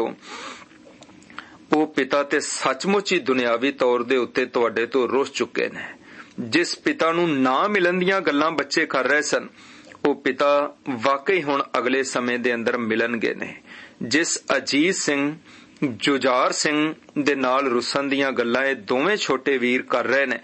ਉਹ ਪਿਤਾ ਤੇ ਸੱਚਮੁੱਚ ਹੀ ਦੁਨਿਆਵੀ ਤੌਰ ਦੇ ਉੱਤੇ ਤੁਹਾਡੇ ਤੋਂ ਰੁੱਸ ਚੁੱਕੇ ਨੇ। ਜਿਸ ਪਿਤਾ ਨੂੰ ਨਾ ਮਿਲਣ ਦੀਆਂ ਗੱਲਾਂ ਬੱਚੇ ਕਰ ਰਹੇ ਸਨ, ਉਹ ਪਿਤਾ ਵਾਕਈ ਹੁਣ ਅਗਲੇ ਸਮੇਂ ਦੇ ਅੰਦਰ ਮਿਲਣਗੇ ਨੇ। ਜਿਸ ਅਜੀਤ ਸਿੰਘ ਜੁਝਾਰ ਸਿੰਘ ਦੇ ਨਾਲ ਰੁੱਸਣ ਦੀਆਂ ਗੱਲਾਂ ਇਹ ਦੋਵੇਂ ਛੋਟੇ ਵੀਰ ਕਰ ਰਹੇ ਨੇ,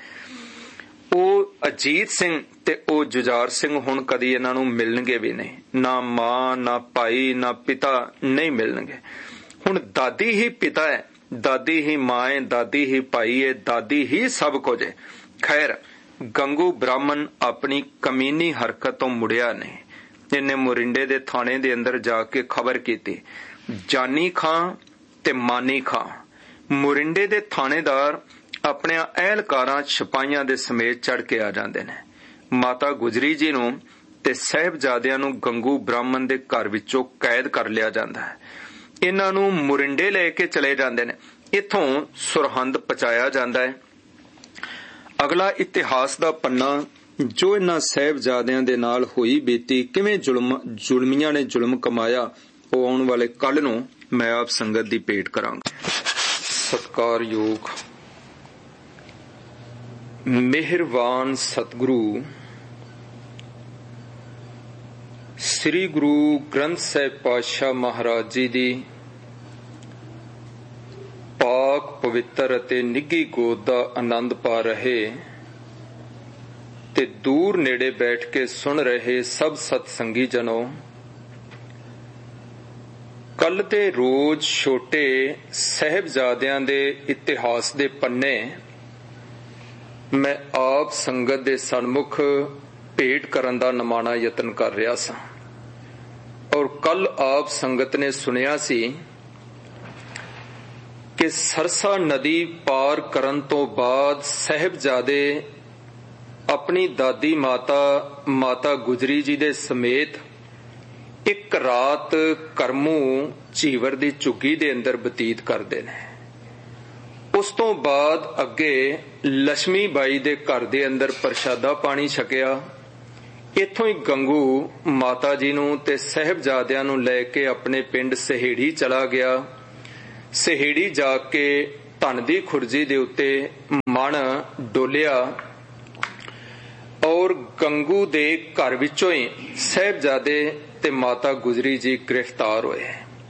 ਉਹ ਅਜੀਤ ਸਿੰਘ ਤੇ ਉਹ ਜੁਝਾਰ ਸਿੰਘ ਹੁਣ ਕਦੀ ਇਹਨਾਂ ਨੂੰ ਮਿਲਣਗੇ ਵੀ ਨਹੀਂ। ਨਾ ਮਾਂ ਨਾ ਭਾਈ ਨਾ ਪਿਤਾ ਨਹੀਂ ਮਿਲਣਗੇ। ਹੁਣ ਦਾਦੀ ਹੀ ਪਿਤਾ ਹੈ, ਦਾਦੀ ਹੀ ਮਾਂ ਹੈ, ਦਾਦੀ ਹੀ ਭਾਈ ਹੈ, ਦਾਦੀ ਹੀ ਸਭ ਕੁਝ ਹੈ। ਖੈਰ ਗੰਗੂ ਬ੍ਰਾਹਮਣ ਆਪਣੀ ਕਮੀਨੀ ਹਰਕਤ ਤੋਂ ਮੁੜਿਆ ਨਹੀਂ। ਇਹਨੇ ਮੋਰਿੰਡੇ ਦੇ ਥਾਣੇ ਦੇ ਅੰਦਰ ਜਾ ਕੇ ਖਬਰ ਕੀਤੀ। ਜਾਨੀ ਖਾਂ ਤੇ ਮਾਨੀ ਖਾਂ ਮੋਰਿੰਡੇ ਦੇ ਥਾਣੇਦਾਰ ਆਪਣੀਆਂ ਅਹਿਲਕਾਰਾਂ ਸਿਪਾਹੀਆਂ ਦੇ ਸਮੇਤ ਚੜ ਕੇ ਆ ਜਾਂਦੇ ਨੇ। ਮਾਤਾ ਗੁਜਰੀ ਜੀ ਨੂੰ ਤੇ ਸਾਹਿਬਜ਼ਾਦਿਆਂ ਨੂੰ ਗੰਗੂ ਬ੍ਰਾਹਮਣ ਦੇ ਘਰ ਵਿੱਚੋਂ ਕੈਦ ਕਰ ਲਿਆ ਜਾਂਦਾ ਹੈ। ਇਹਨਾਂ ਨੂੰ ਮੋਰਿੰਡੇ ਲੈ ਕੇ ਚਲੇ ਜਾਂਦੇ ਨੇ। ਇੱਥੋਂ ਸਰਹੰਦ ਪਹੁੰਚਾਇਆ ਜਾਂਦਾ ਹੈ। ਅਗਲਾ ਇਤਿਹਾਸ ਦਾ ਪੰਨਾ ਜੋ ਇਹਨਾਂ ਸਾਹਿਬਜ਼ਾਦਿਆਂ ਦੇ ਨਾਲ ਹੋਈ ਬੀਤੀ, ਕਿਵੇਂ ਜ਼ੁਲਮ ਜ਼ੁਲਮੀਆਂ ਨੇ ਜ਼ੁਲਮ ਕਮਾਇਆ, ਉਹ ਆਉਣ ਵਾਲੇ ਕੱਲ ਨੂੰ ਮੈਂ ਆਪ ਸੰਗਤ ਦੀ ਭੇਟ ਕਰਾਂਗਾ। ਸਤਿਕਾਰਯੋਗ ਮਿਹਰਬਾਨ ਸਤਿਗੁਰੂ ਸ੍ਰੀ ਗੁਰੂ ਗ੍ਰੰਥ ਸਾਹਿਬ ਪਾਤਸ਼ਾਹ ਮਹਾਰਾਜ ਜੀ ਦੀ ਪਾਕ ਪਵਿੱਤਰ ਅਤੇ ਨਿੱਘੀ ਗੋਦ ਦਾ ਆਨੰਦ ਪਾ ਰਹੇ ਤੇ ਦੂਰ ਨੇੜੇ ਬੈਠ ਕੇ ਸੁਣ ਰਹੇ ਸਭ ਸਤਸੰਗੀ ਜਨੋ, ਕੱਲ ਤੇ ਰੋਜ਼ ਛੋਟੇ ਸਾਹਿਬਜ਼ਾਦਿਆਂ ਦੇ ਇਤਿਹਾਸ ਦੇ ਪੰਨੇ ਮੈਂ ਆਪ ਸੰਗਤ ਦੇ ਸਨਮੁਖ ਭੇਟ ਕਰਨ ਦਾ ਨਿਮਾਣਾ ਯਤਨ ਕਰ ਰਿਹਾ ਸਾਂ। ਔਰ ਕੱਲ ਆਪ ਸੰਗਤ ਨੇ ਸੁਣਿਆ ਸੀ ਕਿ ਸਰਸਾ ਨਦੀ ਪਾਰ ਕਰਨ ਤੋਂ ਬਾਅਦ ਸਾਹਿਬਜ਼ਾਦੇ ਆਪਣੀ ਦਾਦੀ ਮਾਤਾ ਮਾਤਾ ਗੁਜਰੀ ਜੀ ਦੇ ਸਮੇਤ ਇੱਕ ਰਾਤ ਕਰਮੂ ਝੀਵਰ ਦੀ ਝੁੱਗੀ ਦੇ ਅੰਦਰ ਬਤੀਤ ਕਰਦੇ ਨੇ। ਉਸ ਤੋਂ ਬਾਅਦ ਅੱਗੇ ਲక్ష్ਮੀ ਬਾਈ ਦੇ ਘਰ ਦੇ ਅੰਦਰ ਪ੍ਰਸ਼ਾਦਾ ਪਾਣੀ ਛਕਿਆ। ਇੱਥੋਂ ਹੀ ਗੰਗੂ ਮਾਤਾ ਜੀ ਨੂੰ ਤੇ ਸਾਹਿਬਜ਼ਾਦਿਆਂ ਨੂੰ ਲੈ ਕੇ ਆਪਣੇ ਪਿੰਡ ਸਹੇੜੀ ਚਲਾ ਗਿਆ। ਸਹੇੜੀ ਜਾ ਕੇ ਧਨ ਦੀ ਖੁਰਜੀ ਦੇ ਉੱਤੇ ਮਣ ਡੋਲਿਆ ਔਰ ਗੰਗੂ ਦੇ ਘਰ ਵਿੱਚੋਂ ਹੀ ਸਾਹਿਬਜ਼ਾਦੇ ਤੇ ਮਾਤਾ ਗੁਜਰੀ ਜੀ ਗ੍ਰਿਫਤਾਰ ਹੋਏ।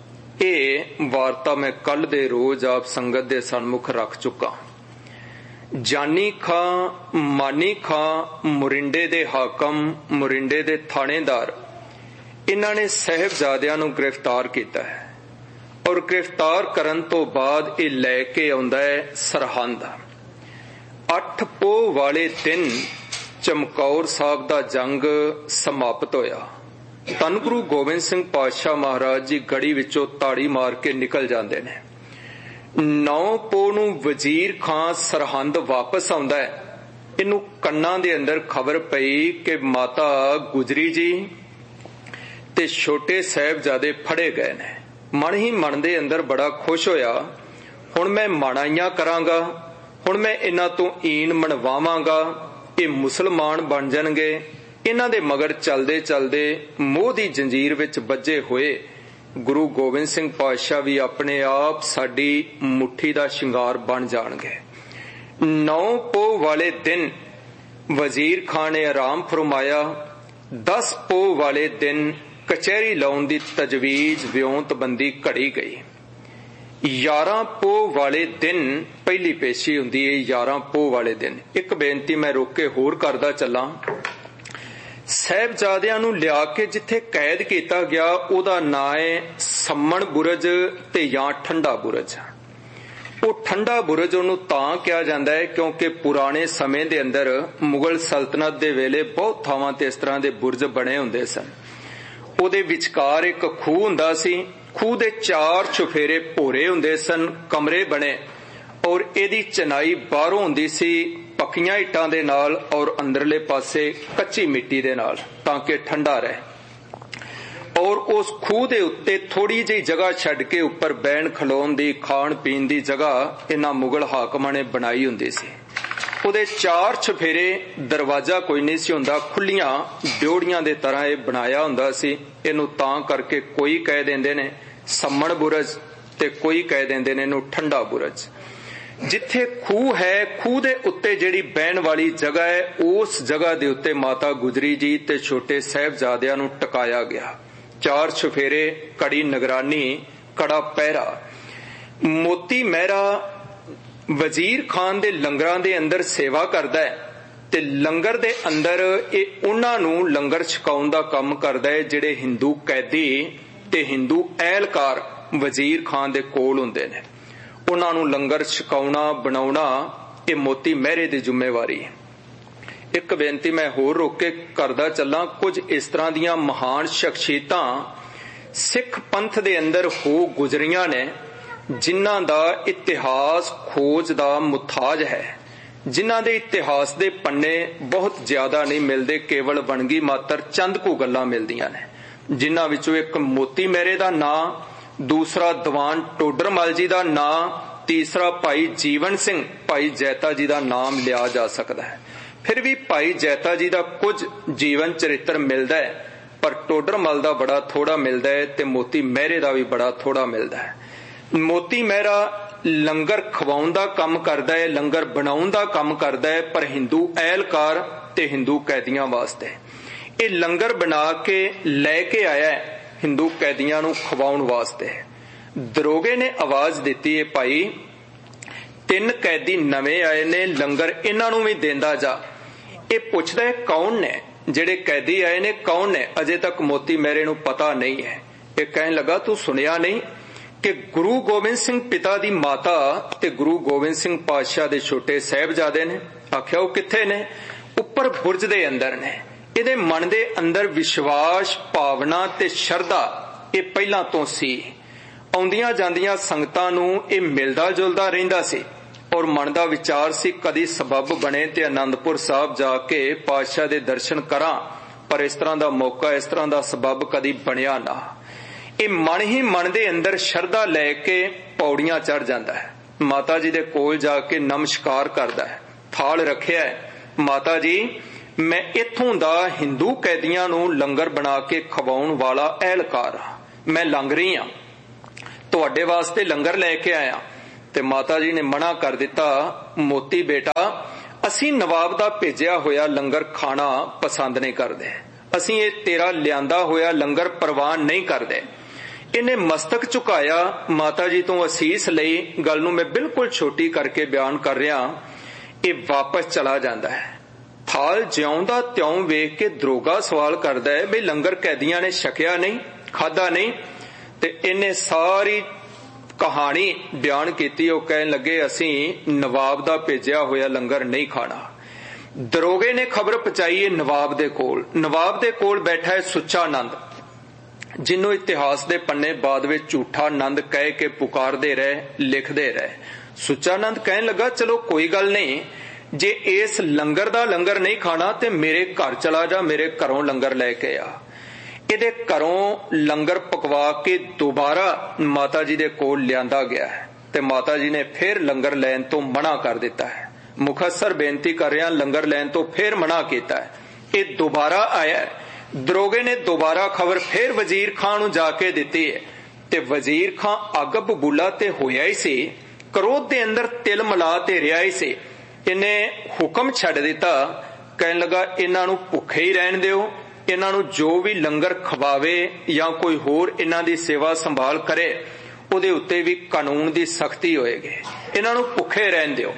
ਇਹ ਵਾਰਤਾ ਮੈਂ ਕੱਲ ਦੇ ਰੋਜ਼ ਆਪ ਸੰਗਤ ਦੇ ਸਨਮੁਖ ਰੱਖ ਚੁੱਕਾ। ਜਾਨੀ ਖਾਂ, ਮਾਨੀ ਖਾਂ, ਮੁਰਿੰਡੇ ਦੇ ਹਾਕਮ, ਮੁਰਿੰਡੇ ਦੇ ਥਾਣੇਦਾਰ, ਇਹਨਾਂ ਨੇ ਸਾਹਿਬਜ਼ਾਦਿਆਂ ਨੂੰ ਗ੍ਰਿਫਤਾਰ ਕੀਤਾ ਹੈ ਔਰ ਗ੍ਰਿਫਤਾਰ ਕਰਨ ਤੋਂ ਬਾਅਦ ਇਹ ਲੈ ਕੇ ਆਉਂਦਾ ਹੈ ਸਰਹੰਦ। ਅੱਠ ਪੋਹ ਵਾਲੇ ਦਿਨ ਚਮਕੌਰ ਸਾਹਿਬ ਦਾ ਜੰਗ ਸਮਾਪਤ ਹੋਇਆ। ਧੰਨ ਗੁਰੂ ਗੋਬਿੰਦ ਸਿੰਘ ਪਾਤਸ਼ਾਹ ਮਹਾਰਾਜ ਜੀ ਗੜੀ ਵਿੱਚੋਂ ਤਾੜੀ ਮਾਰ ਕੇ ਨਿਕਲ ਜਾਂਦੇ ਨੇ। ਨੌ ਪੋਹ ਨੂੰ ਵਜ਼ੀਰ ਖਾਂ ਸਰਹੰਦ ਵਾਪਸ ਆਉਂਦਾ ਹੈ। ਇਹਨੂੰ ਕੰਨਾਂ ਦੇ ਅੰਦਰ ਖਬਰ ਪਈ ਕਿ ਮਾਤਾ ਗੁਜਰੀ ਜੀ ਤੇ ਛੋਟੇ ਸਾਹਿਬਜ਼ਾਦੇ ਫੜੇ ਗਏ ਨੇ। ਮਨ ਹੀ ਮਨ ਦੇ ਅੰਦਰ ਬੜਾ ਖੁਸ਼ ਹੋਇਆ। ਹੁਣ ਮੈਂ ਮਾਣਾਈਆਂ ਕਰਾਂਗਾ, ਹੁਣ ਮੈਂ ਇਹਨਾਂ ਤੋਂ ਈਨ ਮਨਵਾਵਾਂਗਾ, ਇਹ ਮੁਸਲਮਾਨ ਬਣ ਜਾਣਗੇ। ਇਹਨਾਂ ਦੇ ਮਗਰ ਚਲਦੇ ਚਲਦੇ ਮੋਹ ਦੀ ਜੰਜੀਰ ਵਿੱਚ ਬੱਝੇ ਹੋਏ ਗੁਰੂ ਗੋਬਿੰਦ ਸਿੰਘ ਪਾਤਸ਼ਾਹ ਵੀ ਆਪਣੇ ਆਪ ਸਾਡੀ ਮੁੱਠੀ ਦਾ ਸ਼ਿੰਗਾਰ ਬਣ ਜਾਣਗੇ। ਨੌ ਪੋਹ ਵਾਲੇ ਦਿਨ ਵਜ਼ੀਰ ਖਾਂ ਨੇ ਆਰਾਮ ਫਰਮਾਇਆ। ਦਸ ਪੋਹ ਵਾਲੇ ਦਿਨ ਕਚਹਿਰੀ ਲਾਉਣ ਦੀ ਤਜਵੀਜ਼ ਵਿਉਂਤਬੰਦੀ ਘੜੀ ਗਈ। ਯਾਰਾਂ ਪੋਹ ਵਾਲੇ ਦਿਨ ਪਹਿਲੀ ਪੇਸ਼ੀ ਹੁੰਦੀ ਹੈ। ਯਾਰਾਂ ਪੋਹ ਵਾਲੇ ਦਿਨ ਇੱਕ ਬੇਨਤੀ ਮੈਂ ਰੋਕ ਕੇ ਹੋਰ ਕਰਦਾ ਚੱਲਾਂ। ਸਾਹਿਬਜ਼ਾਦਿਆਂ ਨੂੰ ਲਿਆ ਕੇ ਜਿੱਥੇ ਕੈਦ ਕੀਤਾ ਗਿਆ ਉਹਦਾ ਨਾਂ ਹੈ ਸੰਮਣ ਬੁਰਜ ਤੇ ਜਾਂ ਠੰਡਾ ਬੁਰਜ। ਉਹ ਠੰਡਾ ਬੁਰਜ ਉਹਨੂੰ ਤਾਂ ਕਿਹਾ ਜਾਂਦਾ ਹੈ ਕਿਉਂਕਿ ਪੁਰਾਣੇ ਸਮੇਂ ਦੇ ਅੰਦਰ ਮੁਗਲ ਸਲਤਨਤ ਦੇ ਵੇਲੇ ਬਹੁਤ ਥਾਵਾਂ ਤੇ ਇਸ ਤਰ੍ਹਾਂ ਦੇ ਬੁਰਜ ਬਣੇ ਹੁੰਦੇ ਸਨ। ਉਹਦੇ ਵਿਚਕਾਰ ਇੱਕ ਖੂਹ ਹੁੰਦਾ ਸੀ। ਖੂਹ ਦੇ ਚਾਰ ਚੁਫੇਰੇ ਭੋਰੇ ਹੁੰਦੇ ਸਨ, ਕਮਰੇ ਬਣੇ ਔਰ ਇਹਦੀ ਚਨਾਈ ਬਾਹਰੋਂ ਹੁੰਦੀ ਸੀ ਪੱਕੀਆਂ ਇੱਟਾਂ ਦੇ ਨਾਲ ਔਰ ਅੰਦਰਲੇ ਪਾਸੇ ਕੱਚੀ ਮਿੱਟੀ ਦੇ ਨਾਲ ਤਾਂ ਕਿ ਠੰਡਾ ਰਹੇ। ਔਰ ਉਸ ਖੂਹ ਦੇ ਉੱਤੇ ਥੋੜੀ ਜਿਹੀ ਜਗ੍ਹਾ ਛੱਡ ਕੇ ਉੱਪਰ ਬਹਿਣ ਖਲੋਣ ਦੀ, ਖਾਣ ਪੀਣ ਦੀ ਜਗ੍ਹਾ ਇਹਨਾਂ ਮੁਗਲ ਹਾਕਮਾਂ ਨੇ ਬਣਾਈ ਹੁੰਦੀ ਸੀ। ਉਹਦੇ ਚਾਰ ਚੁਫੇਰੇ ਦਰਵਾਜ਼ਾ ਕੋਈ ਨਹੀਂ ਸੀ ਹੁੰਦਾ, ਖੁੱਲੀਆਂ ਡਿਉੜੀਆਂ ਦੇ ਤਰ੍ਹਾਂ ਇਹ ਬਣਾਇਆ ਹੁੰਦਾ ਸੀ। ਇਹਨੂੰ ਤਾਂ ਕਰਕੇ ਕੋਈ ਕਹਿ ਦਿੰਦੇ ਨੇ ਸੰਮਣ ਬੁਰਜ ਤੇ ਕੋਈ ਕਹਿ ਦਿੰਦੇ ਨੇ ਇਹਨੂੰ ਠੰਡਾ ਬੁਰਜ। ਜਿੱਥੇ ਖੂਹ ਹੈ, ਖੂਹ ਦੇ ਉੱਤੇ ਜਿਹੜੀ ਬਹਿਣ ਵਾਲੀ ਜਗ੍ਹਾ ਹੈ, ਉਸ ਜਗ੍ਹਾ ਦੇ ਉੱਤੇ ਮਾਤਾ ਗੁਜਰੀ ਜੀ ਤੇ ਛੋਟੇ ਸਾਹਿਬਜ਼ਾਦਿਆਂ ਨੂੰ ਟਿਕਾਇਆ ਗਿਆ। ਚਾਰ ਚੁਫੇਰੇ, ਕੜੀ ਨਿਗਰਾਨੀ, ਕੜਾ ਪਹਿਰਾ। ਮੋਤੀ ਮਹਿਰਾ ਵਜ਼ੀਰ ਖਾਨ ਦੇ ਲੰਗਰਾਂ ਦੇ ਅੰਦਰ ਸੇਵਾ ਕਰਦਾ ਹੈ ਤੇ ਲੰਗਰ ਦੇ ਅੰਦਰ ਇਹ ਉਹਨਾਂ ਨੂੰ ਲੰਗਰ ਛਕਾਉਣ ਦਾ ਕੰਮ ਕਰਦਾ ਹੈ ਜਿਹੜੇ ਹਿੰਦੂ ਕੈਦੀ ਤੇ ਹਿੰਦੂ ਅਹਿਲਕਾਰ ਵਜ਼ੀਰ ਖਾਨ ਦੇ ਕੋਲ ਹੁੰਦੇ ਨੇ। ਉਹਨਾਂ ਨੂੰ ਲੰਗਰ ਛਕਾਉਣਾ, ਬਣਾਉਣਾ ਇਹ ਮੋਤੀ ਮਹਿਰੇ ਦੀ ਜ਼ਿੰਮੇਵਾਰੀ ਹੈ। ਇੱਕ ਬੇਨਤੀ ਮੈਂ ਹੋਰ ਰੋਕ ਕੇ ਕਰਦਾ ਚੱਲਾਂ। ਕੁਝ ਇਸ ਤਰ੍ਹਾਂ ਦੀਆਂ ਮਹਾਨ ਸ਼ਖਸੀਅਤਾਂ ਸਿੱਖ ਪੰਥ ਦੇ ਅੰਦਰ ਹੋ ਗੁਜ਼ਰੀਆਂ ਨੇ ਜਿਨ੍ਹਾਂ ਦਾ ਇਤਿਹਾਸ ਖੋਜ ਦਾ ਮੁਤਾਜ ਹੈ, ਜਿਨ੍ਹਾਂ ਦੇ ਇਤਿਹਾਸ ਦੇ ਪੰਨੇ ਬਹੁਤ ਜ਼ਿਆਦਾ ਨਹੀਂ ਮਿਲਦੇ, ਕੇਵਲ ਵਣਗੀ ਮਾਤਰ ਚੰਦ ਕੁ ਗੱਲਾਂ ਮਿਲਦੀਆਂ ਨੇ। ਜਿਨ੍ਹਾਂ ਵਿੱਚੋਂ ਇੱਕ ਮੋਤੀ ਮਹਿਰੇ ਦਾ ਨਾਂ, ਦੂਸਰਾ ਦੀਵਾਨ ਟੋਡਰਮਲ ਜੀ ਦਾ ਨਾਂ, ਤੀਸਰਾ ਭਾਈ ਜੀਵਨ ਸਿੰਘ, ਭਾਈ ਜੈਤਾ ਜੀ ਦਾ ਨਾਮ ਲਿਆ ਜਾ ਸਕਦਾ ਹੈ। ਫਿਰ ਵੀ ਭਾਈ ਜੈਤਾ ਜੀ ਦਾ ਕੁਝ ਜੀਵਨ ਚਰਿੱਤਰ ਮਿਲਦਾ ਹੈ ਪਰ ਟੋਡਰਮਲ ਦਾ ਬੜਾ ਥੋੜਾ ਮਿਲਦਾ ਹੈ ਤੇ ਮੋਤੀ ਮਹਿਰੇ ਦਾ ਵੀ ਬੜਾ ਥੋੜਾ ਮਿਲਦਾ ਹੈ। ਮੋਤੀ ਮਹਿਰਾ ਲੰਗਰ ਖਵਾਉਣ ਦਾ ਕੰਮ ਕਰਦਾ ਹੈ, ਲੰਗਰ ਬਣਾਉਣ ਦਾ ਕੰਮ ਕਰਦਾ ਹੈ ਪਰ ਹਿੰਦੂ ਅਹਿਲਕਾਰ ਤੇ ਹਿੰਦੂ ਕੈਦੀਆਂ ਵਾਸਤੇ। ਇਹ ਲੰਗਰ ਬਣਾ ਕੇ ਲੈ ਕੇ ਆਇਆ ਹੈ ਹਿੰਦੂ ਕੈਦੀਆਂ ਨੂੰ ਖਵਾਉਣ ਵਾਸਤੇ। ਦਰੋਗੇ ਨੇ ਆਵਾਜ਼ ਦਿੱਤੀ ਹੈ, ਭਾਈ ਤਿੰਨ ਕੈਦੀ ਨਵੇਂ ਆਏ ਨੇ, ਲੰਗਰ ਇਹਨਾਂ ਨੂੰ ਵੀ ਦੇਂਦਾ ਜਾ। ਇਹ ਪੁੱਛਦਾ ਹੈ ਕੌਣ ਨੇ ਜਿਹੜੇ ਕੈਦੀ ਆਏ ਨੇ, ਕੌਣ ਨੇ? ਅਜੇ ਤੱਕ ਮੋਤੀ ਮਹਿਰੇ ਨੂੰ ਪਤਾ ਨਹੀਂ ਹੈ। ਇਹ ਕਹਿਣ ਲੱਗਾ ਤੂੰ ਸੁਣਿਆ ਨਹੀਂ ਕਿ ਗੁਰੂ ਗੋਬਿੰਦ ਸਿੰਘ ਪਿਤਾ ਦੀ ਮਾਤਾ ਤੇ ਗੁਰੂ ਗੋਬਿੰਦ ਸਿੰਘ ਪਾਤਸ਼ਾਹ ਦੇ ਛੋਟੇ ਸਾਹਿਬਜ਼ਾਦੇ ਨੇ? ਆਖਿਆ ਉਹ ਕਿੱਥੇ ਨੇ? ਉੱਪਰ ਬੁਰਜ ਦੇ ਅੰਦਰ ਨੇ। ਇਹਦੇ ਮਨ ਦੇ ਅੰਦਰ ਵਿਸ਼ਵਾਸ, ਭਾਵਨਾ ਤੇ ਸ਼ਰਧਾ ਇਹ ਪਹਿਲਾਂ ਤੋਂ ਸੀ। ਆਉਂਦੀਆਂ ਜਾਂਦੀਆਂ ਸੰਗਤਾਂ ਨੂੰ ਇਹ ਮਿਲਦਾ ਜੁਲਦਾ ਰਹਿੰਦਾ ਸੀ ਔਰ ਮਨ ਦਾ ਵਿਚਾਰ ਸੀ ਕਦੀ ਸਬੱਬ ਬਣੇ ਤੇ ਆਨੰਦਪੁਰ ਸਾਹਿਬ ਜਾ ਕੇ ਪਾਤਸ਼ਾਹ ਦੇ ਦਰਸ਼ਨ ਕਰਾਂ, ਪਰ ਇਸ ਤਰ੍ਹਾਂ ਦਾ ਮੌਕਾ, ਇਸ ਤਰ੍ਹਾਂ ਦਾ ਸਬੱਬ ਕਦੀ ਬਣਿਆ ਨਾ। ਇਹ ਮਨ ਹੀ ਮਨ ਦੇ ਅੰਦਰ ਸ਼ਰਧਾ ਲੈ ਕੇ ਪੌੜੀਆਂ ਚੜ ਜਾਂਦਾ ਹੈ। ਮਾਤਾ ਜੀ ਦੇ ਕੋਲ ਜਾ ਕੇ ਨਮਸਕਾਰ ਕਰਦਾ ਹੈ, ਥਾਲ ਰੱਖਿਆ ਹੈ, ਮਾਤਾ ਜੀ ਮੈਂ ਇੱਥੋਂ ਦਾ ਹਿੰਦੂ ਕੈਦੀਆਂ ਨੂੰ ਲੰਗਰ ਬਣਾ ਕੇ ਖਵਾਉਣ ਵਾਲਾ ਅਹਿਲਕਾਰ ਹਾਂ, ਮੈਂ ਲੰਘ ਰਹੀ ਹਾਂ, ਤੁਹਾਡੇ ਵਾਸਤੇ ਲੰਗਰ ਲੈ ਕੇ ਆਇਆ। ਤੇ ਮਾਤਾ ਜੀ ਨੇ ਮਨਾ ਕਰ ਦਿੱਤਾ, ਮੋਤੀ ਬੇਟਾ ਅਸੀਂ ਨਵਾਬ ਦਾ ਭੇਜਿਆ ਹੋਇਆ ਲੰਗਰ ਖਾਣਾ ਪਸੰਦ ਨਹੀਂ ਕਰਦੇ, ਅਸੀਂ ਇਹ ਤੇਰਾ ਲਿਆਂਦਾ ਹੋਇਆ ਲੰਗਰ ਪ੍ਰਵਾਨ ਨਹੀਂ ਕਰਦੇ। ਇਹਨੇ ਮਸਤਕ ਝੁਕਾਇਆ, ਮਾਤਾ ਜੀ ਤੋਂ ਅਸੀਸ ਲਈ। ਗੱਲ ਨੂੰ ਮੈਂ ਬਿਲਕੁਲ ਛੋਟੀ ਕਰਕੇ ਬਿਆਨ ਕਰ ਰਿਹਾ। ਇਹ ਵਾਪਸ ਚਲਾ ਜਾਂਦਾ ਹੈ। ਥਾਲ ਜਿਉਂਦਾ ਤਿਉਂ ਵੇਖ ਕੇ ਦਰੋਗਾ ਸਵਾਲ ਕਰਦਾ ਹੈ ਬਈ ਲੰਗਰ ਕੈਦੀਆਂ ਨੇ ਛਕਿਆ ਨਹੀਂ, ਖਾਧਾ ਨਹੀਂ? ਤੇ ਇਹਨੇ ਸਾਰੀ ਕਹਾਣੀ ਬਿਆਨ ਕੀਤੀ। ਉਹ ਕਹਿਣ ਲੱਗੇ ਅਸੀਂ ਨਵਾਬ ਦਾ ਭੇਜਿਆ ਹੋਇਆ ਲੰਗਰ ਨਹੀਂ ਖਾਣਾ। ਦਰੋਗੇ ਨੇ ਖਬਰ ਪਹੁੰਚਾਈ ਹੈ ਨਵਾਬ ਦੇ ਕੋਲ। ਨਵਾਬ ਦੇ ਕੋਲ ਬੈਠਾ ਹੈ ਸੁੱਚਾ ਨੰਦ, ਜਿਹਨੂੰ ਇਤਿਹਾਸ ਦੇ ਪੰਨੇ ਬਾਅਦ ਵਿੱਚ ਝੂਠਾ ਨੰਦ ਕਹਿ ਕੇ ਪੁਕਾਰਦੇ ਰਹੇ, ਲਿਖਦੇ ਰਹੇ। ਸੁੱਚਾ ਨੰਦ ਕਹਿਣ ਲੱਗਾ ਚਲੋ ਕੋਈ ਗੱਲ ਨਹੀਂ, ਜੇ ਇਸ ਲੰਗਰ ਦਾ ਲੰਗਰ ਨਹੀਂ ਖਾਣਾ ਤੇ ਮੇਰੇ ਘਰ ਚਲਾ ਜਾ, ਮੇਰੇ ਘਰੋਂ ਲੰਗਰ ਲੈ ਕੇ ਆ। ਇਹਦੇ ਘਰੋਂ ਲੰਗਰ ਪਕਵਾ ਕੇ ਦੁਬਾਰਾ ਮਾਤਾ ਜੀ ਦੇ ਕੋਲ ਲਿਆਂਦਾ ਗਿਆ ਹੈ ਤੇ ਮਾਤਾ ਜੀ ਨੇ ਫਿਰ ਲੰਗਰ ਲੈਣ ਤੋਂ ਮਨਾ ਕਰ ਦਿੱਤਾ ਹੈ। ਮੁਖੱਸਰ ਬੇਨਤੀ ਕਰ ਰਿਹਾ, ਲੰਗਰ ਲੈਣ ਤੋਂ ਫਿਰ ਮਨਾ ਕੀਤਾ ਹੈ। ਇਹ ਦੁਬਾਰਾ ਆਇਆ। ਦਰੋਗੇ ਨੇ ਦੁਬਾਰਾ ਖਬਰ ਫਿਰ ਵਜ਼ੀਰ ਖਾਨ ਨੂੰ ਜਾ ਕੇ ਦਿੱਤੀ ਹੈ ਤੇ ਵਜ਼ੀਰ ਖਾਨ ਅੱਗ ਬਬੂਲਾ ਤੇ ਹੋਇਆ ਹੀ ਸੀ, ਕ੍ਰੋਧ ਦੇ ਅੰਦਰ ਤਿਲ ਮਿਲਾ ਤੇ ਰਿਹਾ ਹੀ ਸੀ। ਇਹਨੇ ਹੁਕਮ ਛੱਡ ਦਿੱਤਾ, ਕਹਿਣ ਲੱਗਾ ਇਹਨਾਂ ਨੂੰ ਭੁੱਖੇ ਹੀ ਰਹਿਣ ਦਿਓ, ਇਹਨਾਂ ਨੂੰ ਜੋ ਵੀ ਲੰਗਰ ਖਵਾਵੇ ਜਾਂ ਕੋਈ ਹੋਰ ਇਹਨਾਂ ਦੀ ਸੇਵਾ ਸੰਭਾਲ ਕਰੇ ਉਹਦੇ ਉੱਤੇ ਵੀ ਕਾਨੂੰਨ ਦੀ ਸਖਤੀ ਹੋਏਗੀ, ਇਹਨਾਂ ਨੂੰ ਭੁੱਖੇ ਰਹਿਣ ਦਿਓ।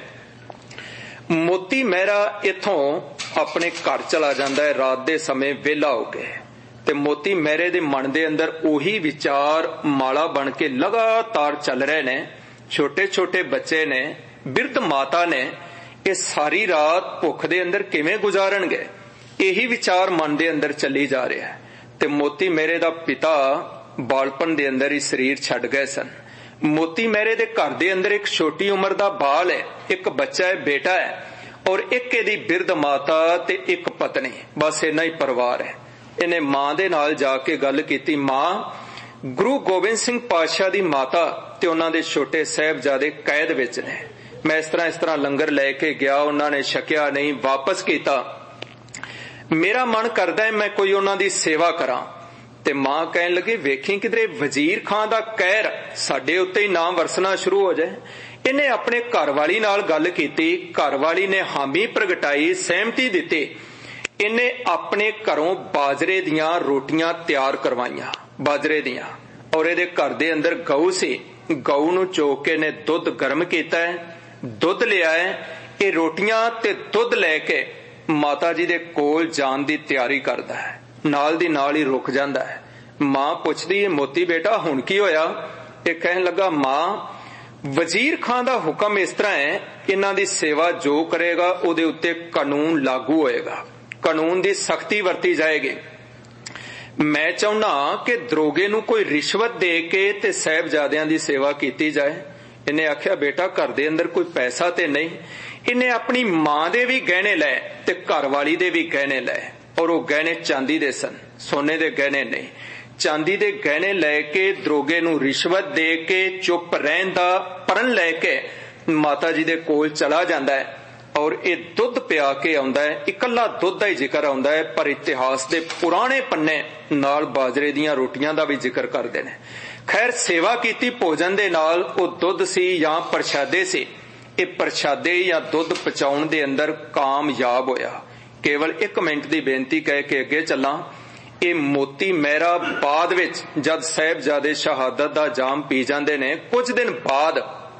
ਮੋਤੀ ਮਹਿਰਾ ਇੱਥੋਂ ਆਪਣੇ ਘਰ ਚਲਾ ਜਾਂਦਾ ਹੈ ਰਾਤ ਦੇ ਸਮੇਂ ਵਿਹਲਾ ਹੋ ਕੇ। ਤੇ ਮੋਤੀ ਮਹਿਰੇ ਦੇ ਮਨ ਦੇ ਅੰਦਰ ਉਹੀ ਵਿਚਾਰ ਮਾਲਾ ਬਣ ਕੇ ਲਗਾਤਾਰ ਚੱਲ ਰਹੇ ਨੇ। ਛੋਟੇ ਛੋਟੇ ਬੱਚੇ ਨੇ, ਬਿਰਧ ਮਾਤਾ ਨੇ, ਇਹ ਸਾਰੀ ਰਾਤ ਭੁੱਖ ਦੇ ਅੰਦਰ ਕਿਵੇਂ ਗੁਜ਼ਾਰਨਗੇ? ਇਹੀ ਵਿਚਾਰ ਮਨ ਦੇ ਅੰਦਰ ਚੱਲੀ ਜਾ ਰਿਹਾ ਹੈ। ਤੇ ਮੋਤੀ ਮਹਿਰੇ ਦਾ ਪਿਤਾ ਬਾਲਪਨ ਦੇ ਅੰਦਰ ਹੀ ਸਰੀਰ ਛੱਡ ਗਏ ਸਨ। ਮੋਤੀ ਮਹਿਰੇ ਦੇ ਘਰ ਦੇ ਅੰਦਰ ਇੱਕ ਛੋਟੀ ਉਮਰ ਦਾ ਬਾਲ ਹੈ, ਇੱਕ ਬੱਚਾ ਹੈ, ਬੇਟਾ ਹੈ, ਔਰ ਇੱਕ ਇਹਦੀ ਬਿਰਧ ਮਾਤਾ ਤੇ ਇੱਕ ਪਤਨੀ, ਬਸ ਇੰਨਾ ਹੀ ਪਰਿਵਾਰ ਹੈ। ਇਹਨੇ ਮਾਂ ਦੇ ਨਾਲ ਜਾ ਕੇ ਗੱਲ ਕੀਤੀ, ਮਾਂ ਗੁਰੂ ਗੋਬਿੰਦ ਸਿੰਘ ਪਾਤਸ਼ਾਹ ਦੀ ਮਾਤਾ ਤੇ ਉਹਨਾਂ ਦੇ ਛੋਟੇ ਸਾਹਿਬਜ਼ਾਦੇ ਕੈਦ ਵਿੱਚ ਨੇ, ਮੈਂ ਇਸ ਤਰ੍ਹਾਂ ਇਸ ਤਰ੍ਹਾਂ ਲੰਗਰ ਲੈ ਕੇ ਗਿਆ, ਉਹਨਾਂ ਨੇ ਛਕਿਆ ਨਹੀਂ, ਵਾਪਸ ਕੀਤਾ, ਮੇਰਾ ਮਨ ਕਰਦਾ ਹੈ ਮੈਂ ਕੋਈ ਉਹਨਾਂ ਦੀ ਸੇਵਾ ਕਰਾਂ। ਤੇ ਮਾਂ ਕਹਿਣ ਲੱਗੀ ਵੇਖੀ ਕਿਧਰੇ ਵਜ਼ੀਰ ਖਾਨ ਦਾ ਕਹਿਰ ਸਾਡੇ ਉੱਤੇ ਹੀ ਨਾ ਵਰਸਣਾ ਸ਼ੁਰੂ ਹੋ ਜਾਏ। ਇਹਨੇ ਆਪਣੇ ਘਰਵਾਲੀ ਨਾਲ ਗੱਲ ਕੀਤੀ, ਘਰਵਾਲੀ ਨੇ ਹਾਮੀ ਪ੍ਰਗਟਾਈ, ਸਹਿਮਤੀ ਦਿੱਤੀ। ਇਹਨੇ ਆਪਣੇ ਘਰੋਂ ਬਾਜਰੇ ਦੀਆਂ ਰੋਟੀਆਂ ਤਿਆਰ ਕਰਵਾਈਆਂ, ਬਾਜਰੇ ਦੀਆਂ, ਔਰ ਇਹਦੇ ਘਰ ਦੇ ਅੰਦਰ ਗਊ ਸੀ, ਗਊ ਨੂੰ ਚੋਕ ਕੇ ਨੇ ਦੁੱਧ ਗਰਮ ਕੀਤਾ ਹੈ, ਦੁੱਧ ਲਿਆ ਹੈ। ਇਹ ਰੋਟੀਆਂ ਤੇ ਦੁੱਧ ਲੈ ਕੇ ਮਾਤਾ ਜੀ ਦੇ ਕੋਲ ਜਾਣ ਦੀ ਤਿਆਰੀ ਕਰਦਾ ਹੈ, ਨਾਲ ਦੀ ਨਾਲ ਹੀ ਰੁਕ ਜਾਂਦਾ ਹੈ। ਮਾਂ ਪੁੱਛਦੀ ਹੈ ਮੋਤੀ ਬੇਟਾ ਹੁਣ ਕੀ ਹੋਇਆ? ਇਹ ਕਹਿਣ ਲੱਗਾ ਮਾਂ ਵਜ਼ੀਰ ਖਾਨ ਦਾ ਹੁਕਮ ਇਸ ਤਰ੍ਹਾਂ ਹੈ, ਇਹਨਾਂ ਦੀ ਸੇਵਾ ਜੋ ਕਰੇਗਾ ਉਹਦੇ ਉੱਤੇ ਕਾਨੂੰਨ ਲਾਗੂ ਹੋਏਗਾ, ਕਾਨੂੰਨ ਦੀ ਸਖਤੀ ਵਰਤੀ ਜਾਏਗੀ। ਮੈਂ ਚਾਹੁੰਦਾ ਕਿ ਦਰੋਗੇ ਨੂੰ ਕੋਈ ਰਿਸ਼ਵਤ ਦੇ ਕੇ ਤੇ ਸਾਹਿਬਜ਼ਾਦਿਆਂ ਦੀ ਸੇਵਾ ਕੀਤੀ ਜਾਏ। ਇਹਨੇ ਆਖਿਆ ਬੇਟਾ ਘਰ ਦੇ ਅੰਦਰ ਕੋਈ ਪੈਸਾ ਤੇ ਨਹੀਂ। ਇਹਨੇ ਆਪਣੀ ਮਾਂ ਦੇ ਵੀ ਗਹਿਣੇ ਲਏ ਤੇ ਘਰਵਾਲੀ ਦੇ ਵੀ ਗਹਿਣੇ ਲਏ, ਔਰ ਉਹ ਗਹਿਣੇ ਚਾਂਦੀ ਦੇ ਸਨ, ਸੋਨੇ ਦੇ ਗਹਿਣੇ ਨਹੀਂ। ਚਾਂਦੀ ਦੇ ਗਹਿਣੇ ਲੈ ਕੇ ਦਰੋਗੇ ਨੂੰ ਰਿਸ਼ਵਤ ਦੇ ਕੇ ਚੁੱਪ ਰਹਿਣ ਦਾ ਪਰਨ ਲੈ ਕੇ ਮਾਤਾ ਜੀ ਦੇ ਕੋਲ ਚਲਾ ਜਾਂਦਾ ਹੈ, ਔਰ ਇਹ ਦੁੱਧ ਪਿਆ ਕੇ ਆਉਂਦਾ ਹੈ। ਇਕੱਲਾ ਦੁੱਧ ਦਾ ਹੀ ਜ਼ਿਕਰ ਆਉਂਦਾ ਹੈ, ਪਰ ਇਤਿਹਾਸ ਦੇ ਪੁਰਾਣੇ ਪੰਨੇ ਨਾਲ ਬਾਜਰੇ ਦੀਆਂ ਰੋਟੀਆਂ ਦਾ ਵੀ ਜ਼ਿਕਰ ਕਰਦੇ ਨੇ। ਖੈਰ ਸੇਵਾ ਕੀਤੀ ਭੋਜਨ ਦੇ ਨਾਲ, ਉਹ ਦੁੱਧ ਸੀ ਜਾਂ ਪ੍ਰਸ਼ਾਦੇ ਸੀ। ਇਹ ਪ੍ਰਸ਼ਾਦੇ ਜਾਂ ਦੁੱਧ ਪਹੁੰਚਾਉਣ ਦੇ ਅੰਦਰ ਕਾਮਯਾਬ ਹੋਇਆ। ਕੇਵਲ ਇੱਕ ਮਿੰਟ ਦੀ ਬੇਨਤੀ ਕਹਿ ਕੇ ਅੱਗੇ ਚੱਲਾਂ। ਇਹ ਮੋਤੀ ਮਹਿਰਾ ਬਾਅਦ ਵਿੱਚ ਜਦ ਸਾਹਿਬਜ਼ਾਦੇ ਸ਼ਹਾਦਤ ਦਾ ਜਾਮ ਪੀ ਜਾਂਦੇ ਨੇ, ਕੁਝ ਦਿਨ ਬਾਅਦ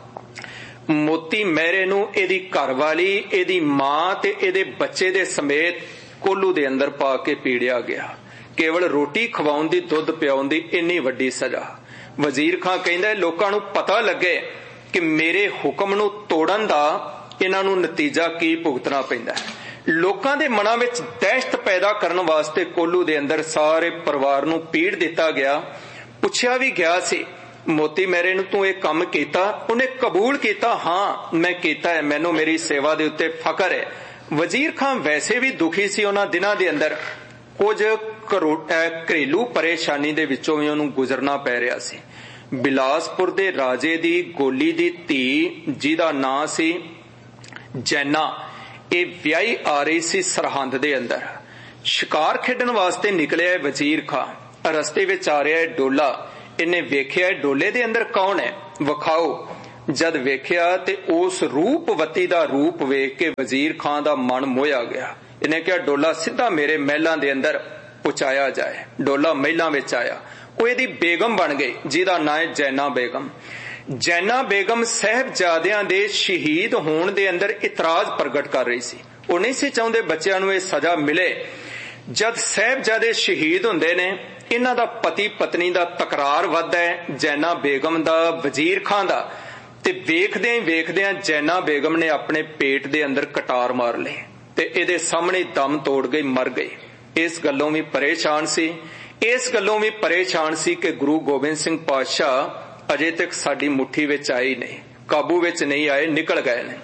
ਮੋਤੀ ਮਹਿਰੇ ਨੂੰ ਇਹਦੀ ਘਰਵਾਲੀ, ਇਹਦੀ ਮਾਂ ਤੇ ਇਹਦੇ ਬੱਚੇ ਦੇ ਸਮੇਤ ਕੋਲੂ ਦੇ ਅੰਦਰ ਪਾ ਕੇ ਪੀੜਿਆ ਗਿਆ। ਕੇਵਲ ਰੋਟੀ ਖਵਾਉਣ ਦੀ, ਦੁੱਧ ਪਿਆਉਣ ਦੀ ਇੰਨੀ ਵੱਡੀ ਸਜ਼ਾ। ਵਜ਼ੀਰ ਖਾਨ ਕਹਿੰਦਾ ਲੋਕਾਂ ਨੂੰ ਪਤਾ ਲੱਗੇ ਕਿ ਮੇਰੇ ਹੁਕਮ ਨੂੰ ਤੋੜਨ ਦਾ ਇਹਨਾਂ ਨੂੰ ਨਤੀਜਾ ਕੀ ਭੁਗਤਣਾ ਪੈਂਦਾ ਹੈ। ਲੋਕਾਂ ਦੇ ਮਨਾਂ ਵਿੱਚ ਦਹਿਸ਼ਤ ਪੈਦਾ ਕਰਨ ਵਾਸਤੇ ਕੋਹਲੂ ਦੇ ਅੰਦਰ ਸਾਰੇ ਪਰਿਵਾਰ ਨੂੰ ਪੀੜ ਦਿੱਤਾ ਗਿਆ। ਪੁੱਛਿਆ ਵੀ ਗਿਆ ਸੀ, ਮੋਤੀ ਮੇਰੇ ਨੂੰ ਤੂੰ ਇਹ ਕੰਮ ਕੀਤਾ? ਉਹਨੇ ਕਬੂਲ ਕੀਤਾ, ਹਾਂ ਮੈਂ ਕੀਤਾ ਹੈ, ਮੈਨੂੰ ਮੇਰੀ ਸੇਵਾ ਦੇ ਉੱਤੇ ਫਖਰ ਹੈ। ਵਜ਼ੀਰ ਖਾਨ ਵੈਸੇ ਵੀ ਦੁਖੀ ਸੀ ਉਹਨਾਂ ਦਿਨਾਂ ਦੇ ਅੰਦਰ, ਕੁਝ ਘਰੇਲੂ ਪਰੇਸ਼ਾਨੀ ਦੇ ਵਿੱਚੋਂ ਵੀ ਉਹਨੂੰ ਗੁਜ਼ਰਨਾ ਪੈ ਰਿਹਾ ਸੀ। ਬਿਲਾਸਪੁਰ ਦੇ ਰਾਜੇ ਦੀ ਗੋਲੀ ਦੀ ਧੀ, ਜਿਹਦਾ ਨਾਂ ਸੀ ਜੈਨਾ, ਇਹ ਵਿਆਹੀ ਆ ਰਹੀ ਸੀ ਸਰਹੰਦ ਦੇ ਅੰਦਰ। ਸ਼ਿਕਾਰ ਖੇਡਣ ਵਾਸਤੇ ਨਿਕਲਿਆ ਵਜ਼ੀਰ ਖਾਂ, ਰਸਤੇ ਵਿੱਚ ਆ ਰਿਹਾ ਹੈ ਡੋਲਾ। ਇਹਨੇ ਵੇਖਿਆ ਡੋਲੇ ਦੇ ਅੰਦਰ ਕੌਣ ਹੈ, ਵਿਖਾਓ। ਜਦ ਵੇਖਿਆ ਤੇ ਉਸ ਰੂਪਵਤੀ ਦਾ ਰੂਪ ਵੇਖ ਕੇ ਵਜ਼ੀਰ ਖਾਂ ਦਾ ਮਨ ਮੋਹਿਆ ਗਿਆ। ਇਹਨੇ ਕਿਹਾ ਡੋਲਾ ਸਿੱਧਾ ਮੇਰੇ ਮਹਿਲਾਂ ਦੇ ਅੰਦਰ ਪਹੁੰਚਾਇਆ ਜਾਏ। ਡੋਲਾ ਮਹਿਲਾਂ ਵਿੱਚ ਆਇਆ, ਉਹ ਇਹਦੀ ਬੇਗਮ ਬਣ ਗਈ, ਜਿਹਦਾ ਨਾਂ ਹੈ ਜੈਨਾ ਬੇਗਮ। ਜੈਨਾ ਬੇਗਮ ਸਾਹਿਬਜ਼ਾਦਿਆਂ ਦੇ ਸ਼ਹੀਦ ਹੋਣ ਦੇ ਅੰਦਰ ਇਤਰਾਜ਼ ਪ੍ਰਗਟ ਕਰ ਰਹੀ ਸੀ। ਉਹ ਨਹੀਂ ਸੀ ਚਾਹੁੰਦੇ ਬੱਚਿਆਂ ਨੂੰ ਇਹ ਸਜ਼ਾ ਮਿਲੇ। ਜਦ ਸਾਹਿਬਜ਼ਾਦੇ ਸ਼ਹੀਦ ਹੁੰਦੇ ਨੇ, ਇਹਨਾਂ ਦਾ ਪਤੀ ਪਤਨੀ ਦਾ ਤਕਰਾਰ ਵੱਧਦਾ ਹੈ, ਜੈਨਾ ਬੇਗਮ ਦਾ, ਵਜ਼ੀਰ ਖਾਂ ਦਾ, ਤੇ ਵੇਖਦਿਆਂ ਹੀ ਵੇਖਦਿਆਂ ਜੈਨਾ ਬੇਗਮ ਨੇ ਆਪਣੇ ਪੇਟ ਦੇ ਅੰਦਰ ਕਟਾਰ ਮਾਰ ਲਈ ਤੇ ਇਹਦੇ ਸਾਹਮਣੇ ਦਮ ਤੋੜ ਗਈ, ਮਰ ਗਈ। ਇਸ ਗੱਲੋਂ ਵੀ ਪਰੇਸ਼ਾਨ ਸੀ, ਇਸ ਗੱਲੋਂ ਵੀ ਪਰੇਸ਼ਾਨ ਸੀ ਕਿ ਗੁਰੂ ਗੋਬਿੰਦ ਸਿੰਘ ਪਾਤਸ਼ਾਹ ਅਜੇ ਤੱਕ ਸਾਡੀ ਮੁੱਠੀ ਵਿੱਚ ਆਏ ਨਹੀਂ, ਕਾਬੂ ਵਿੱਚ ਨਹੀਂ ਆਏ, ਨਿਕਲ ਗਏ ਨੇ।